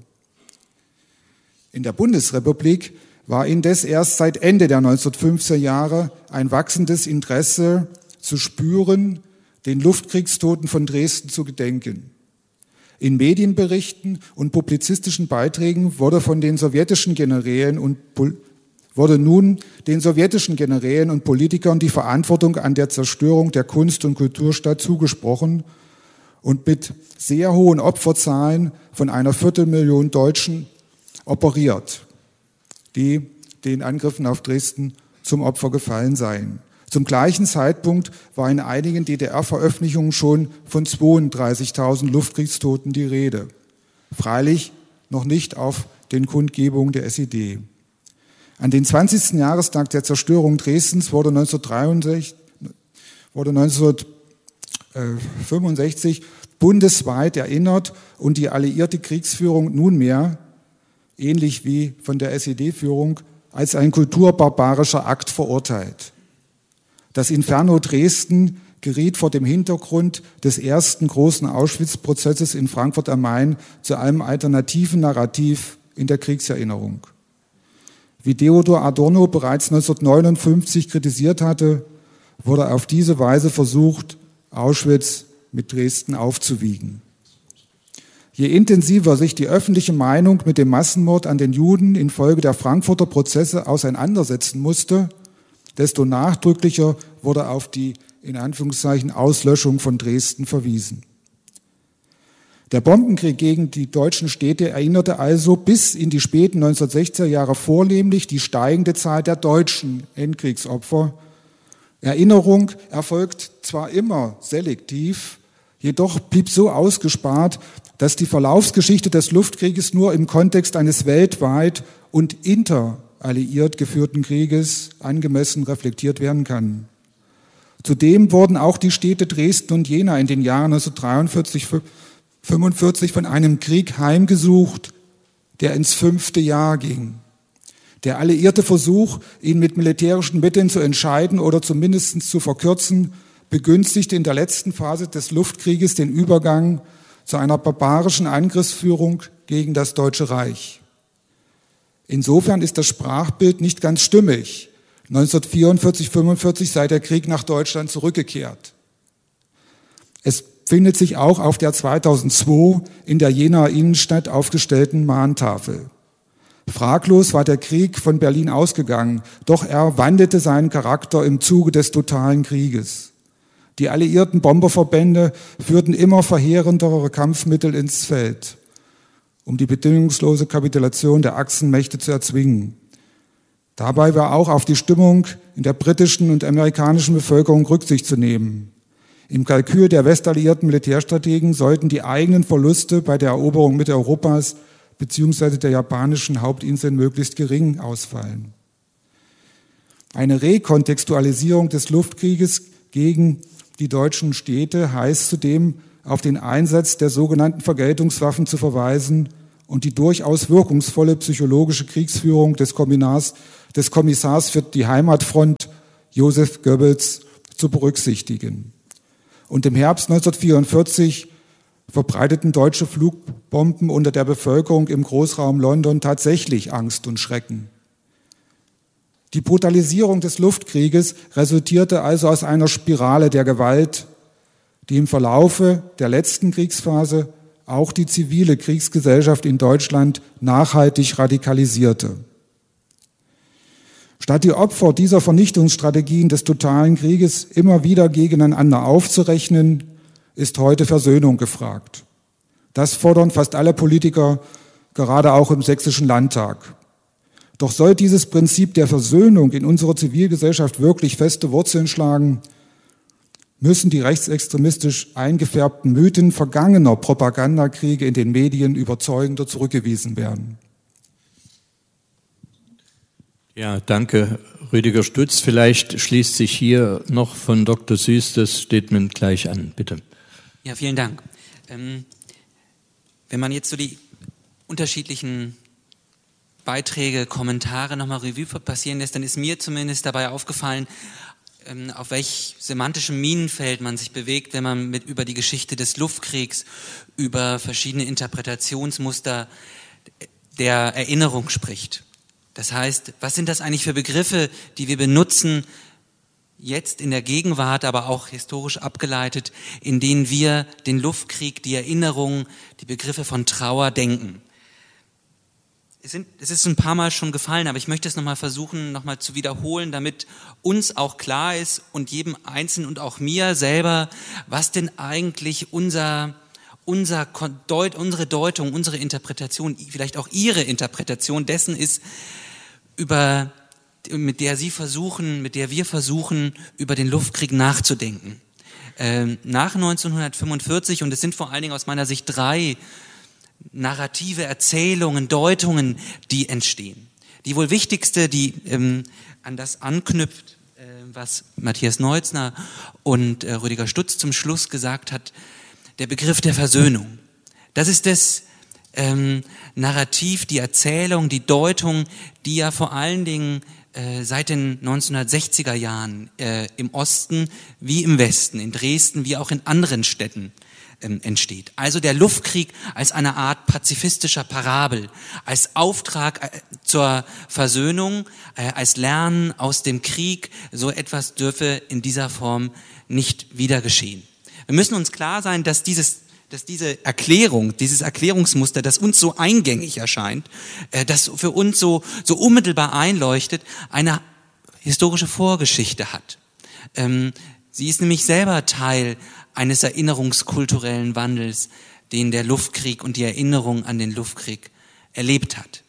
S7: In der Bundesrepublik war indes erst seit Ende der neunzehnhundertfünfziger Jahre ein wachsendes Interesse zu spüren, den Luftkriegstoten von Dresden zu gedenken. In Medienberichten und publizistischen Beiträgen wurde von den sowjetischen Generälen und wurde nun den sowjetischen Generälen und Politikern die Verantwortung an der Zerstörung der Kunst- und Kulturstadt zugesprochen und mit sehr hohen Opferzahlen von einer Viertelmillion Deutschen operiert, die den Angriffen auf Dresden zum Opfer gefallen seien. Zum gleichen Zeitpunkt war in einigen D D R-Veröffentlichungen schon von zweiunddreißigtausend Luftkriegstoten die Rede. Freilich noch nicht auf den Kundgebungen der S E D. An den zwanzigsten Jahrestag der Zerstörung Dresdens wurde neunzehnhundertdreiundsechzig, wurde neunzehnhundertfünfundsechzig bundesweit erinnert und die alliierte Kriegsführung nunmehr, ähnlich wie von der S E D-Führung, als ein kulturbarbarischer Akt verurteilt. Das Inferno Dresden geriet vor dem Hintergrund des ersten großen Auschwitz-Prozesses in Frankfurt am Main zu einem alternativen Narrativ in der Kriegserinnerung. Wie Theodor Adorno bereits neunzehnhundertneunundfünfzig kritisiert hatte, wurde auf diese Weise versucht, Auschwitz mit Dresden aufzuwiegen. Je intensiver sich die öffentliche Meinung mit dem Massenmord an den Juden infolge der Frankfurter Prozesse auseinandersetzen musste, desto nachdrücklicher wurde auf die, in Anführungszeichen, Auslöschung von Dresden verwiesen. Der Bombenkrieg gegen die deutschen Städte erinnerte also bis in die späten neunzehnhundertsechziger Jahre vornehmlich die steigende Zahl der deutschen Endkriegsopfer. Erinnerung erfolgt zwar immer selektiv, jedoch blieb so ausgespart, dass die Verlaufsgeschichte des Luftkrieges nur im Kontext eines weltweit und interalliiert geführten Krieges angemessen reflektiert werden kann. Zudem wurden auch die Städte Dresden und Jena in den Jahren neunzehnhundertdreiundvierzig, fünfundvierzig von einem Krieg heimgesucht, der ins fünfte Jahr ging. Der alliierte Versuch, ihn mit militärischen Mitteln zu entscheiden oder zumindest zu verkürzen, begünstigte in der letzten Phase des Luftkrieges den Übergang zu einer barbarischen Angriffsführung gegen das Deutsche Reich. Insofern ist das Sprachbild nicht ganz stimmig. neunzehnhundertvierundvierzig, fünfundvierzig sei der Krieg nach Deutschland zurückgekehrt. Es findet sich auch auf der zweitausendzwei in der Jenaer Innenstadt aufgestellten Mahntafel. Fraglos war der Krieg von Berlin ausgegangen, doch er wandelte seinen Charakter im Zuge des totalen Krieges. Die alliierten Bomberverbände führten immer verheerendere Kampfmittel ins Feld, um die bedingungslose Kapitulation der Achsenmächte zu erzwingen. Dabei war auch auf die Stimmung in der britischen und amerikanischen Bevölkerung Rücksicht zu nehmen. Im Kalkül der westalliierten Militärstrategen sollten die eigenen Verluste bei der Eroberung Mitteleuropas bzw. der japanischen Hauptinseln möglichst gering ausfallen. Eine Rekontextualisierung des Luftkrieges gegen die deutschen Städte heißt zudem, auf den Einsatz der sogenannten Vergeltungswaffen zu verweisen und die durchaus wirkungsvolle psychologische Kriegsführung des Kommissars, des Kommissars für die Heimatfront, Joseph Goebbels, zu berücksichtigen. Und im Herbst neunzehnhundertvierundvierzig verbreiteten deutsche Flugbomben unter der Bevölkerung im Großraum London tatsächlich Angst und Schrecken. Die Brutalisierung des Luftkrieges resultierte also aus einer Spirale der Gewalt, die im Verlaufe der letzten Kriegsphase auch die zivile Kriegsgesellschaft in Deutschland nachhaltig radikalisierte. Statt die Opfer dieser Vernichtungsstrategien des totalen Krieges immer wieder gegeneinander aufzurechnen, ist heute Versöhnung gefragt. Das fordern fast alle Politiker, gerade auch im Sächsischen Landtag. Doch soll dieses Prinzip der Versöhnung in unserer Zivilgesellschaft wirklich feste Wurzeln schlagen, müssen die rechtsextremistisch eingefärbten Mythen vergangener Propagandakriege in den Medien überzeugender zurückgewiesen werden.
S2: Ja, danke, Rüdiger Stutz. Vielleicht schließt sich hier noch von Doktor Süß das Statement gleich an, bitte.
S8: Ja, vielen Dank. Ähm, wenn man jetzt so die unterschiedlichen Beiträge, Kommentare nochmal Revue passieren lässt, dann ist mir zumindest dabei aufgefallen, ähm, auf welch semantischem Minenfeld man sich bewegt, wenn man mit über die Geschichte des Luftkriegs, über verschiedene Interpretationsmuster der Erinnerung spricht. Das heißt, was sind das eigentlich für Begriffe, die wir benutzen, jetzt in der Gegenwart, aber auch historisch abgeleitet, in denen wir den Luftkrieg, die Erinnerung, die Begriffe von Trauer denken? Es, sind, es ist ein paar Mal schon gefallen, aber ich möchte es nochmal versuchen, nochmal zu wiederholen, damit uns auch klar ist und jedem Einzelnen und auch mir selber, was denn eigentlich unser, unser Deut, unsere Deutung, unsere Interpretation, vielleicht auch Ihre Interpretation dessen ist, über, mit der Sie versuchen, mit der wir versuchen, über den Luftkrieg nachzudenken. Ähm, nach neunzehnhundertfünfundvierzig, und es sind vor allen Dingen aus meiner Sicht drei narrative Erzählungen, Deutungen, die entstehen. Die wohl wichtigste, die ähm, an das anknüpft, äh, was Matthias Neutzner und äh, Rüdiger Stutz zum Schluss gesagt hat, der Begriff der Versöhnung. Das ist das ähm, Narrativ, die Erzählung, die Deutung, die ja vor allen Dingen äh, seit den neunzehnhundertsechziger Jahren äh, im Osten wie im Westen, in Dresden wie auch in anderen Städten ähm, entsteht. Also der Luftkrieg als eine Art pazifistischer Parabel, als Auftrag äh, zur Versöhnung, äh, als Lernen aus dem Krieg. So etwas dürfe in dieser Form nicht wieder geschehen. Wir müssen uns klar sein, dass dieses dass diese Erklärung, dieses Erklärungsmuster, das uns so eingängig erscheint, das für uns so, so unmittelbar einleuchtet, eine historische Vorgeschichte hat. Sie ist nämlich selber Teil eines erinnerungskulturellen Wandels, den der Luftkrieg und die Erinnerung an den Luftkrieg erlebt hat.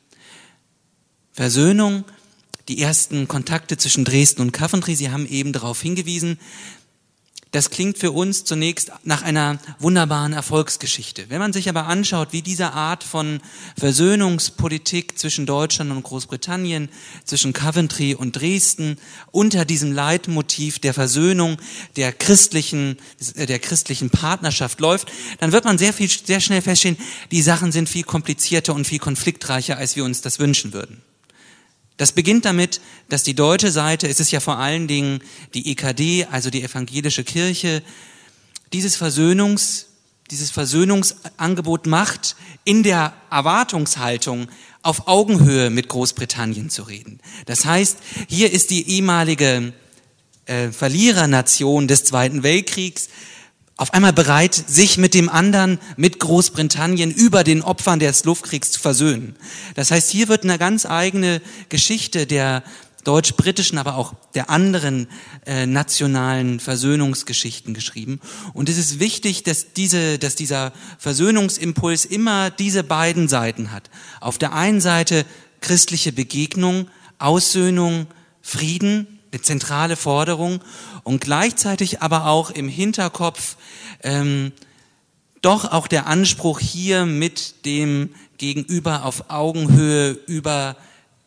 S8: Versöhnung, die ersten Kontakte zwischen Dresden und Coventry, Sie haben eben darauf hingewiesen, das klingt für uns zunächst nach einer wunderbaren Erfolgsgeschichte. Wenn man sich aber anschaut, wie diese Art von Versöhnungspolitik zwischen Deutschland und Großbritannien, zwischen Coventry und Dresden unter diesem Leitmotiv der Versöhnung, der christlichen, der christlichen Partnerschaft läuft, dann wird man sehr viel, sehr schnell feststellen, die Sachen sind viel komplizierter und viel konfliktreicher, als wir uns das wünschen würden. Das beginnt damit, dass die deutsche Seite, es ist ja vor allen Dingen die E K D, also die evangelische Kirche, dieses Versöhnungs, dieses Versöhnungsangebot macht, in der Erwartungshaltung auf Augenhöhe mit Großbritannien zu reden. Das heißt, hier ist die ehemalige äh, Verlierernation des Zweiten Weltkriegs auf einmal bereit, sich mit dem anderen, mit Großbritannien über den Opfern des Luftkriegs zu versöhnen. Das heißt, hier wird eine ganz eigene Geschichte der deutsch-britischen, aber auch der anderen äh, nationalen Versöhnungsgeschichten geschrieben. Und es ist wichtig, dass diese, dass dieser Versöhnungsimpuls immer diese beiden Seiten hat. Auf der einen Seite christliche Begegnung, Aussöhnung, Frieden, eine zentrale Forderung, und gleichzeitig aber auch im Hinterkopf ähm, doch auch der Anspruch, hier mit dem Gegenüber auf Augenhöhe über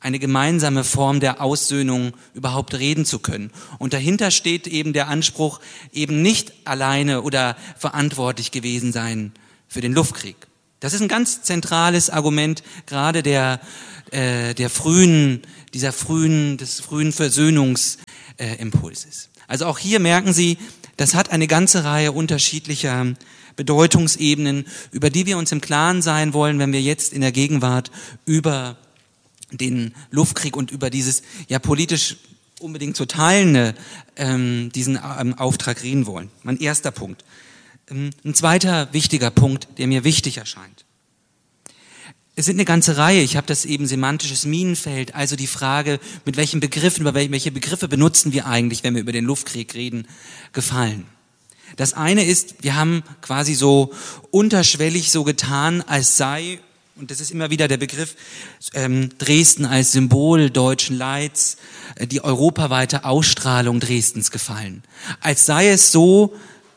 S8: eine gemeinsame Form der Aussöhnung überhaupt reden zu können. Und dahinter steht eben der Anspruch, eben nicht alleine oder verantwortlich gewesen sein für den Luftkrieg. Das ist ein ganz zentrales Argument, gerade der, äh, der frühen, dieser frühen, des frühen Versöhnungsimpulses. Also auch hier merken Sie, das hat eine ganze Reihe unterschiedlicher Bedeutungsebenen, über die wir uns im Klaren sein wollen, wenn wir jetzt in der Gegenwart über den Luftkrieg und über dieses ja politisch unbedingt zu teilende, ähm, diesen ähm, Auftrag reden wollen. Mein erster Punkt. Ähm, ein zweiter wichtiger Punkt, der mir wichtig erscheint. Es sind eine ganze Reihe, ich habe das eben semantisches Minenfeld, also die Frage, mit welchen Begriffen, über welche Begriffe benutzen wir eigentlich, wenn wir über den Luftkrieg reden, gefallen. Das eine ist, wir haben quasi so unterschwellig so getan, als sei, und das ist immer wieder der Begriff, ähm, Dresden als Symbol deutschen Leids, äh, die europaweite Ausstrahlung Dresdens gefallen. Als sei es so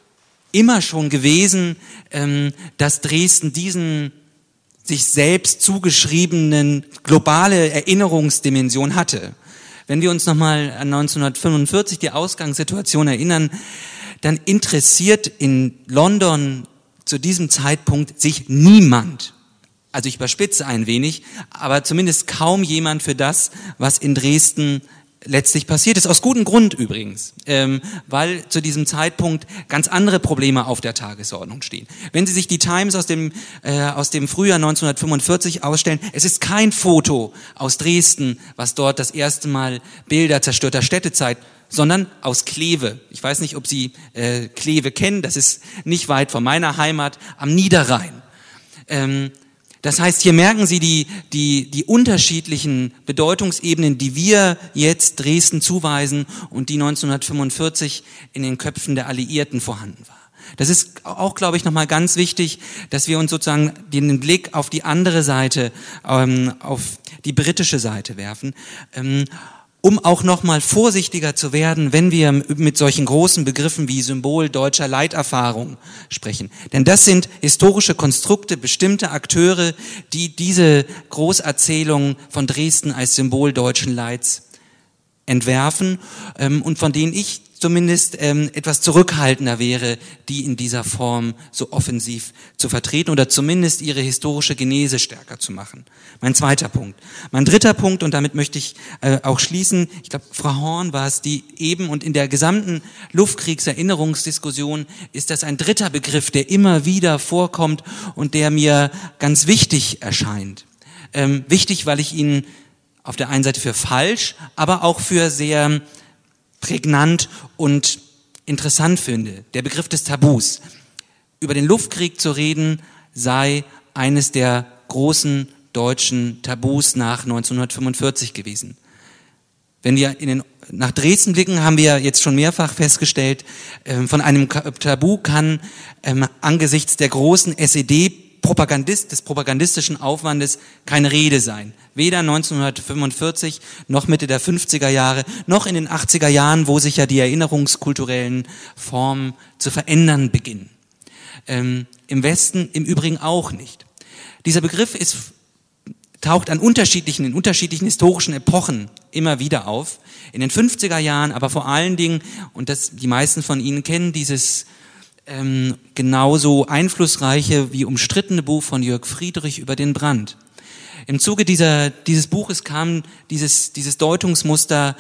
S8: immer schon gewesen, ähm, dass Dresden diesen sich selbst zugeschriebenen globale Erinnerungsdimension hatte. Wenn wir uns nochmal an neunzehnhundertfünfundvierzig die Ausgangssituation erinnern, dann interessiert in London zu diesem Zeitpunkt sich niemand, also ich überspitze ein wenig, aber zumindest kaum jemand für das, was in Dresden letztlich passiert ist. Aus gutem Grund übrigens, ähm, weil zu diesem Zeitpunkt ganz andere Probleme auf der Tagesordnung stehen. Wenn Sie sich die Times aus dem, äh, aus dem Frühjahr neunzehnhundertfünfundvierzig ausstellen, es ist kein Foto aus Dresden, was dort das erste Mal Bilder zerstörter Städte zeigt, sondern aus Kleve. Ich weiß nicht, ob Sie äh, Kleve kennen, das ist nicht weit von meiner Heimat am Niederrhein. Ähm, Das heißt, hier merken Sie die, die, die unterschiedlichen Bedeutungsebenen, die wir jetzt Dresden zuweisen und die neunzehnhundertfünfundvierzig in den Köpfen der Alliierten vorhanden war. Das ist auch, glaube ich, nochmal ganz wichtig, dass wir uns sozusagen den Blick auf die andere Seite, ähm, auf die britische Seite werfen, ähm, um auch nochmal vorsichtiger zu werden, wenn wir mit solchen großen Begriffen wie Symbol deutscher Leiterfahrung sprechen. Denn das sind historische Konstrukte, bestimmte Akteure, die diese Großerzählung von Dresden als Symbol deutschen Leids entwerfen ähm, und von denen ich zumindest ähm, etwas zurückhaltender wäre, die in dieser Form so offensiv zu vertreten oder zumindest ihre historische Genese stärker zu machen. Mein zweiter Punkt. Mein dritter Punkt, und damit möchte ich äh, auch schließen, ich glaube, Frau Horn war es, die eben und in der gesamten Luftkriegserinnerungsdiskussion ist das ein dritter Begriff, der immer wieder vorkommt und der mir ganz wichtig erscheint. Ähm, wichtig, weil ich ihn auf der einen Seite für falsch, aber auch für sehr prägnant und interessant finde. Der Begriff des Tabus. Über den Luftkrieg zu reden, sei eines der großen deutschen Tabus nach neunzehnhundertfünfundvierzig gewesen. Wenn wir in den, nach Dresden blicken, haben wir jetzt schon mehrfach festgestellt, äh, von einem Tabu kann äh, angesichts der großen S E D Propagandist, des propagandistischen Aufwandes keine Rede sein. Weder neunzehnhundertfünfundvierzig noch Mitte der fünfziger Jahre, noch in den achtziger Jahren, wo sich ja die erinnerungskulturellen Formen zu verändern beginnen. Ähm, im Westen im Übrigen auch nicht. Dieser Begriff ist, taucht an unterschiedlichen, in unterschiedlichen historischen Epochen immer wieder auf. In den fünfziger Jahren, aber vor allen Dingen, und das, die meisten von Ihnen kennen dieses ähm, genauso einflussreiche wie umstrittene Buch von Jörg Friedrich über den Brand. Im Zuge dieser, dieses Buches kam dieses, dieses Deutungsmuster,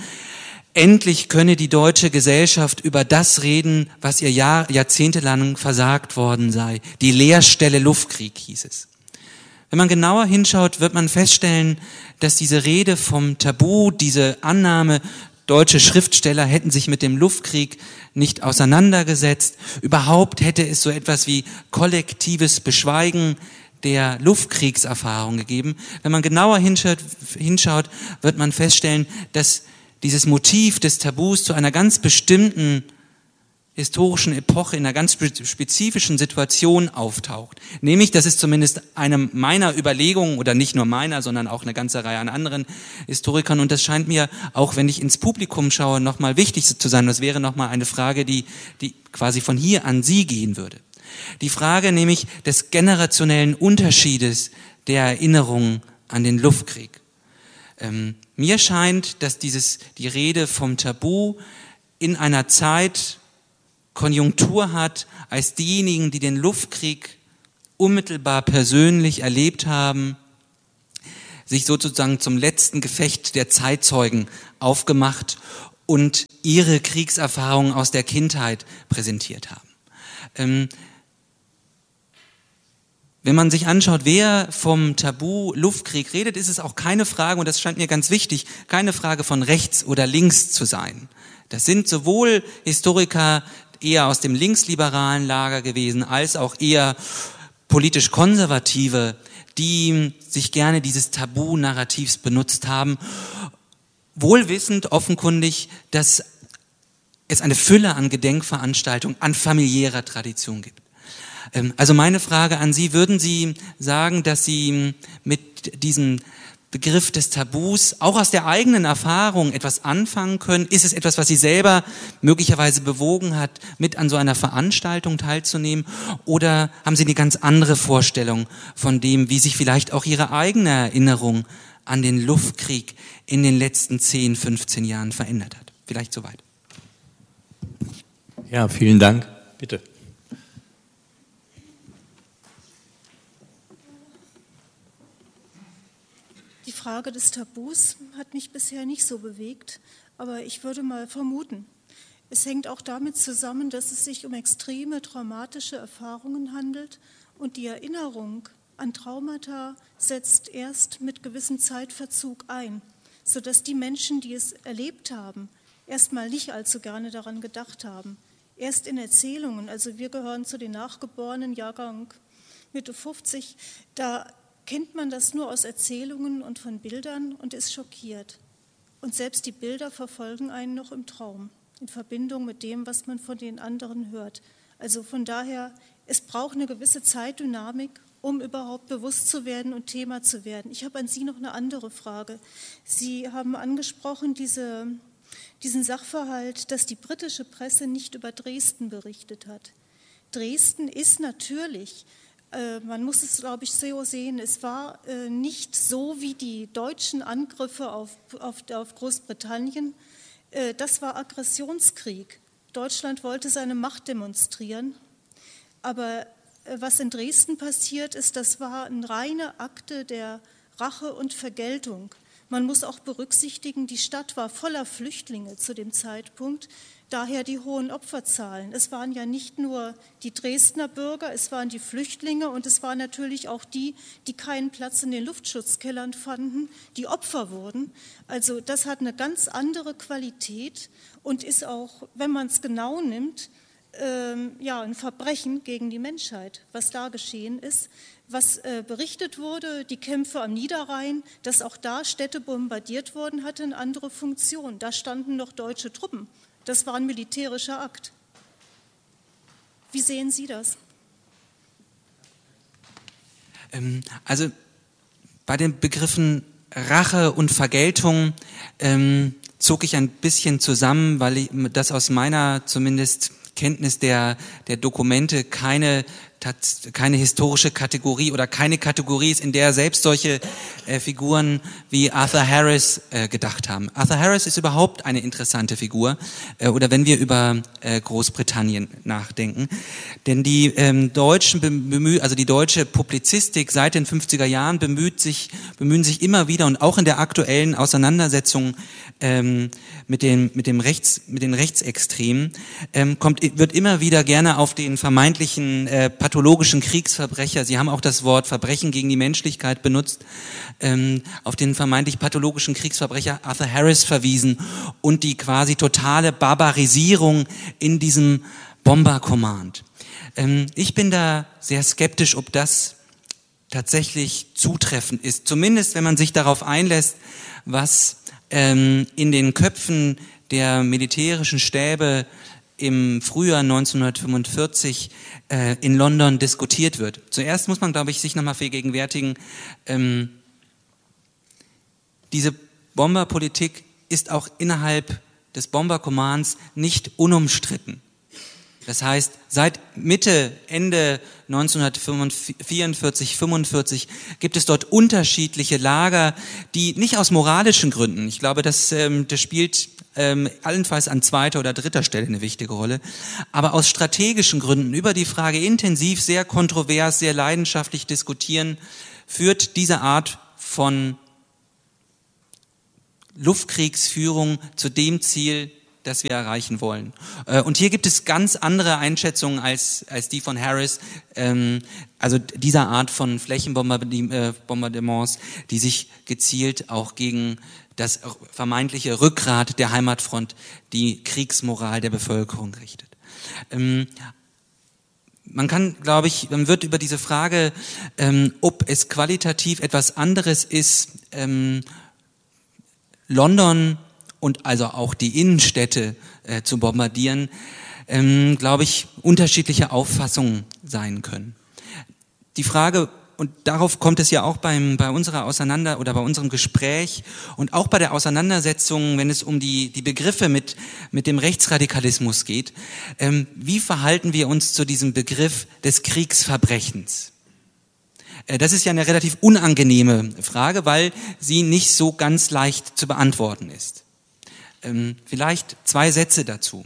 S8: endlich könne die deutsche Gesellschaft über das reden, was ihr Jahr, jahrzehntelang versagt worden sei. Die Leerstelle Luftkrieg hieß es. Wenn man genauer hinschaut, wird man feststellen, dass diese Rede vom Tabu, diese Annahme, deutsche Schriftsteller hätten sich mit dem Luftkrieg nicht auseinandergesetzt. Überhaupt hätte es so etwas wie kollektives Beschweigen der Luftkriegserfahrung gegeben. Wenn man genauer hinschaut, hinschaut, wird man feststellen, dass dieses Motiv des Tabus zu einer ganz bestimmten historischen Epoche, in einer ganz spezifischen Situation auftaucht. Nämlich, das ist zumindest eine meiner Überlegungen, oder nicht nur meiner, sondern auch eine ganze Reihe an anderen Historikern. Und das scheint mir, auch wenn ich ins Publikum schaue, nochmal wichtig zu sein. Das wäre nochmal eine Frage, die, die quasi von hier an Sie gehen würde. Die Frage nämlich des generationellen Unterschiedes der Erinnerung an den Luftkrieg. Ähm, mir scheint, dass dieses, die Rede vom Tabu in einer Zeit Konjunktur hat, als diejenigen, die den Luftkrieg unmittelbar persönlich erlebt haben, sich sozusagen zum letzten Gefecht der Zeitzeugen aufgemacht und ihre Kriegserfahrungen aus der Kindheit präsentiert haben. Ähm, Wenn man sich anschaut, wer vom Tabu Luftkrieg redet, ist es auch keine Frage, und das scheint mir ganz wichtig, keine Frage von rechts oder links zu sein. Das sind sowohl Historiker eher aus dem linksliberalen Lager gewesen, als auch eher politisch Konservative, die sich gerne dieses Tabu-Narrativs benutzt haben, wohlwissend offenkundig, dass es eine Fülle an Gedenkveranstaltungen, an familiärer Tradition gibt. Also meine Frage an Sie, würden Sie sagen, dass Sie mit diesem Begriff des Tabus auch aus der eigenen Erfahrung etwas anfangen können? Ist es etwas, was Sie selber möglicherweise bewogen hat, mit an so einer Veranstaltung teilzunehmen? Oder haben Sie eine ganz andere Vorstellung von dem, wie sich vielleicht auch Ihre eigene Erinnerung an den Luftkrieg in den letzten zehn, fünfzehn Jahren verändert hat? Vielleicht soweit.
S2: Ja, vielen Dank. Bitte.
S9: Die Frage des Tabus hat mich bisher nicht so bewegt, aber ich würde mal vermuten, es hängt auch damit zusammen, dass es sich um extreme traumatische Erfahrungen handelt und die Erinnerung an Traumata setzt erst mit gewissem Zeitverzug ein, sodass die Menschen, die es erlebt haben, erstmal nicht allzu gerne daran gedacht haben. Erst in Erzählungen, also wir gehören zu den Nachgeborenen, Jahrgang Mitte fünfzig, da kennt man das nur aus Erzählungen und von Bildern und ist schockiert. Und selbst die Bilder verfolgen einen noch im Traum, in Verbindung mit dem, was man von den anderen hört. Also von daher, es braucht eine gewisse Zeitdynamik, um überhaupt bewusst zu werden und Thema zu werden. Ich habe an Sie noch eine andere Frage. Sie haben angesprochen, diese, diesen Sachverhalt, dass die britische Presse nicht über Dresden berichtet hat. Dresden ist natürlich... Man muss es, glaube ich, so sehen, es war nicht so wie die deutschen Angriffe auf, auf, auf Großbritannien. Das war Aggressionskrieg. Deutschland wollte seine Macht demonstrieren. Aber was in Dresden passiert ist, das war eine reine Akte der Rache und Vergeltung. Man muss auch berücksichtigen, die Stadt war voller Flüchtlinge zu dem Zeitpunkt. Daher die hohen Opferzahlen. Es waren ja nicht nur die Dresdner Bürger, es waren die Flüchtlinge und es waren natürlich auch die, die keinen Platz in den Luftschutzkellern fanden, die Opfer wurden. Also das hat eine ganz andere Qualität und ist auch, wenn man es genau nimmt, ähm, ja, ein Verbrechen gegen die Menschheit, was da geschehen ist. Was äh, berichtet wurde, die Kämpfe am Niederrhein, dass auch da Städte bombardiert wurden, hatte eine andere Funktion. Da standen noch deutsche Truppen. Das war ein militärischer Akt. Wie sehen Sie das?
S8: Ähm, also bei den Begriffen Rache und Vergeltung ähm, zog ich ein bisschen zusammen, weil ich, das aus meiner zumindest Kenntnis der, der Dokumente keine keine historische Kategorie oder keine Kategorie ist, in der selbst solche äh, Figuren wie Arthur Harris äh, gedacht haben. Arthur Harris ist überhaupt eine interessante Figur, äh, oder wenn wir über äh, Großbritannien nachdenken. Denn die ähm, deutschen bemühen, also die deutsche Publizistik seit den fünfziger Jahren bemüht sich, bemühen sich immer wieder und auch in der aktuellen Auseinandersetzung ähm, mit dem mit dem Rechts mit den Rechtsextremen ähm, kommt wird immer wieder gerne auf den vermeintlichen äh, pathologischen Kriegsverbrecher, Sie haben auch das Wort Verbrechen gegen die Menschlichkeit benutzt, ähm, auf den vermeintlich pathologischen Kriegsverbrecher Arthur Harris verwiesen und die quasi totale Barbarisierung in diesem Bomber-Command. Ähm, ich bin da sehr skeptisch, ob das tatsächlich zutreffend ist, zumindest wenn man sich darauf einlässt, was ähm, in den Köpfen der militärischen Stäbe im Frühjahr neunzehnhundertfünfundvierzig äh, in London diskutiert wird. Zuerst muss man, glaube ich, sich nochmal vergegenwärtigen, ähm, diese Bomberpolitik ist auch innerhalb des Bomberkommands nicht unumstritten. Das heißt, seit Mitte, Ende neunzehnhundertvierundvierzig, fünfundvierzig gibt es dort unterschiedliche Lager, die nicht aus moralischen Gründen, ich glaube, das, ähm, das spielt ähm, allenfalls an zweiter oder dritter Stelle eine wichtige Rolle, aber aus strategischen Gründen über die Frage intensiv, sehr kontrovers, sehr leidenschaftlich diskutieren, führt diese Art von Luftkriegsführung zu dem Ziel, das wir erreichen wollen. Und hier gibt es ganz andere Einschätzungen als, als die von Harris, ähm, also dieser Art von Flächenbombardements, die sich gezielt auch gegen das vermeintliche Rückgrat der Heimatfront, die Kriegsmoral der Bevölkerung richtet. Ähm, Man kann, glaube ich, man wird über diese Frage, ähm, ob es qualitativ etwas anderes ist, ähm, London und also auch die Innenstädte äh, zu bombardieren, ähm, glaube ich, unterschiedliche Auffassungen sein können. Die Frage, und darauf kommt es ja auch beim, bei unserer Auseinander- oder bei unserem Gespräch und auch bei der Auseinandersetzung, wenn es um die, die Begriffe mit, mit dem Rechtsradikalismus geht, ähm, wie verhalten wir uns zu diesem Begriff des Kriegsverbrechens? Äh, das ist ja eine relativ unangenehme Frage, weil sie nicht so ganz leicht zu beantworten ist. Ähm, vielleicht zwei Sätze dazu.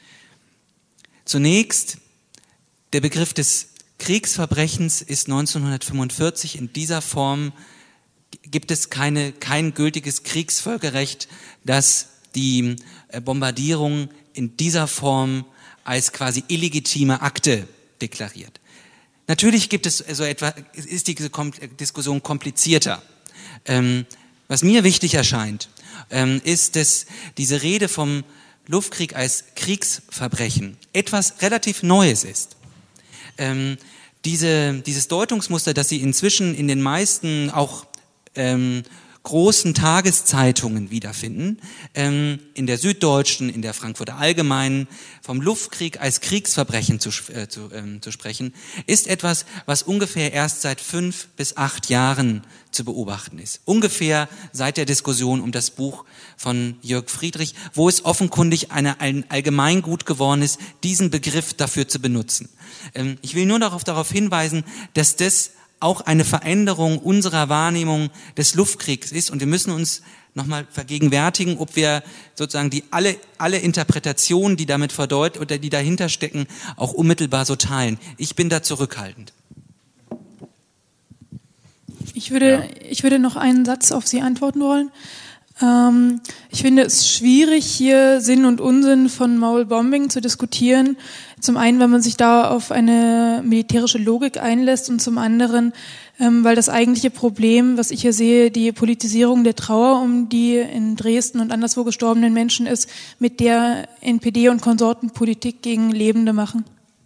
S8: Zunächst, der Begriff des Kriegsverbrechens ist neunzehnhundertfünfundvierzig in dieser Form, gibt es keine, kein gültiges Kriegsvölkerrecht, das die Bombardierung in dieser Form als quasi illegitime Akte deklariert. Natürlich gibt es so etwa, ist diese Diskussion komplizierter. Ähm, was mir wichtig erscheint, ähm, ist, dass diese Rede vom Luftkrieg als Kriegsverbrechen etwas relativ Neues ist. Ähm, diese, dieses Deutungsmuster, das Sie inzwischen in den meisten auch ähm, großen Tageszeitungen wiederfinden, ähm, in der Süddeutschen, in der Frankfurter Allgemeinen, vom Luftkrieg als Kriegsverbrechen zu, äh, zu, ähm, zu sprechen, ist etwas, was ungefähr erst seit fünf bis acht Jahren zu beobachten ist. Ungefähr seit der Diskussion um das Buch von Jörg Friedrich, wo es offenkundig eine, ein Allgemeingut geworden ist, diesen Begriff dafür zu benutzen. Ähm, ich will nur darauf, darauf hinweisen, dass das auch eine Veränderung unserer Wahrnehmung des Luftkriegs ist und wir müssen uns nochmal vergegenwärtigen, ob wir sozusagen die alle alle Interpretationen, die damit verdeut oder die dahinter stecken, auch unmittelbar so teilen. Ich bin da zurückhaltend.
S10: Ich würde ja. ich würde noch einen Satz auf Sie antworten wollen. Ähm, ich finde es schwierig, hier Sinn und Unsinn von Maulbombing zu diskutieren. Zum einen, wenn man sich da auf eine militärische Logik einlässt und zum anderen, ähm, weil das eigentliche Problem, was ich hier sehe, die Politisierung der Trauer um die in Dresden und anderswo gestorbenen Menschen ist, mit der N P D und Konsorten Politik gegen Lebende machen.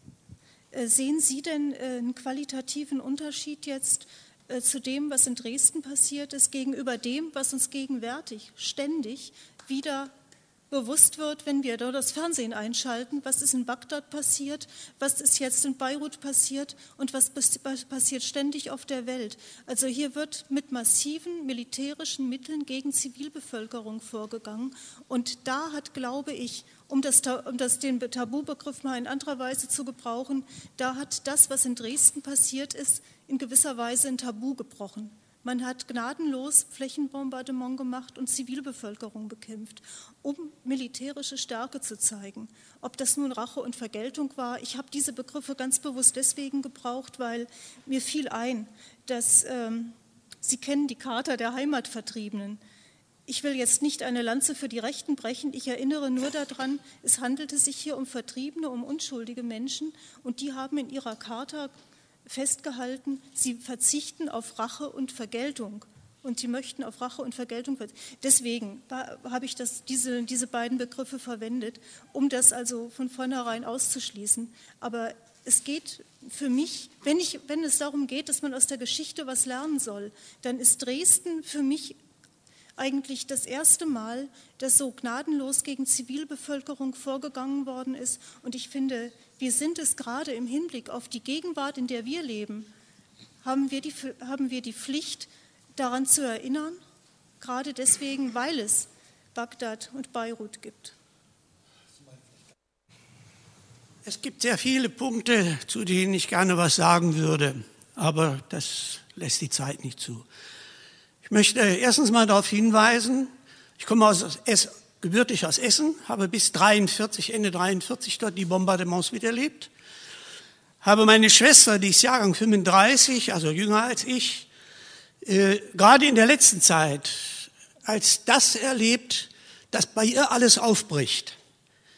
S9: Sehen Sie denn einen qualitativen Unterschied jetzt zu dem, was in Dresden passiert ist, gegenüber dem, was uns gegenwärtig ständig wieder bewusst wird, wenn wir da das Fernsehen einschalten, was ist in Bagdad passiert, was ist jetzt in Beirut passiert und was passiert ständig auf der Welt. Also hier wird mit massiven militärischen Mitteln gegen Zivilbevölkerung vorgegangen und da hat, glaube ich, um, das, um das, den Tabubegriff mal in anderer Weise zu gebrauchen, da hat das, was in Dresden passiert ist, in gewisser Weise ein Tabu gebrochen. Man hat gnadenlos Flächenbombardement gemacht und Zivilbevölkerung bekämpft, um militärische Stärke zu zeigen. Ob das nun Rache und Vergeltung war, ich habe diese Begriffe ganz bewusst deswegen gebraucht, weil mir fiel ein, dass ähm, Sie kennen die Charta der Heimatvertriebenen. Ich will jetzt nicht eine Lanze für die Rechten brechen, ich erinnere nur daran, es handelte sich hier um Vertriebene, um unschuldige Menschen und die haben in ihrer Charta festgehalten, sie verzichten auf Rache und Vergeltung und sie möchten auf Rache und Vergeltung verzichten. Deswegen habe ich das, diese, diese beiden Begriffe verwendet, um das also von vornherein auszuschließen. Aber es geht für mich, wenn, ich, wenn es darum geht, dass man aus der Geschichte was lernen soll, dann ist Dresden für mich eigentlich das erste Mal, dass so gnadenlos gegen Zivilbevölkerung vorgegangen worden ist. Und ich finde, wir sind es gerade im Hinblick auf die Gegenwart, in der wir leben, haben wir die, haben wir die Pflicht, daran zu erinnern, gerade deswegen, weil es Bagdad und Beirut gibt.
S11: Es gibt sehr viele Punkte, zu denen ich gerne was sagen würde, aber das lässt die Zeit nicht zu. Ich möchte erstens mal darauf hinweisen, ich komme aus Essen, gebürtig aus Essen, habe bis dreiundvierzig, Ende dreiundvierzig dort die Bombardements miterlebt, habe meine Schwester, die ist Jahrgang fünfunddreißig, also jünger als ich, äh, gerade in der letzten Zeit als das erlebt, dass bei ihr alles aufbricht.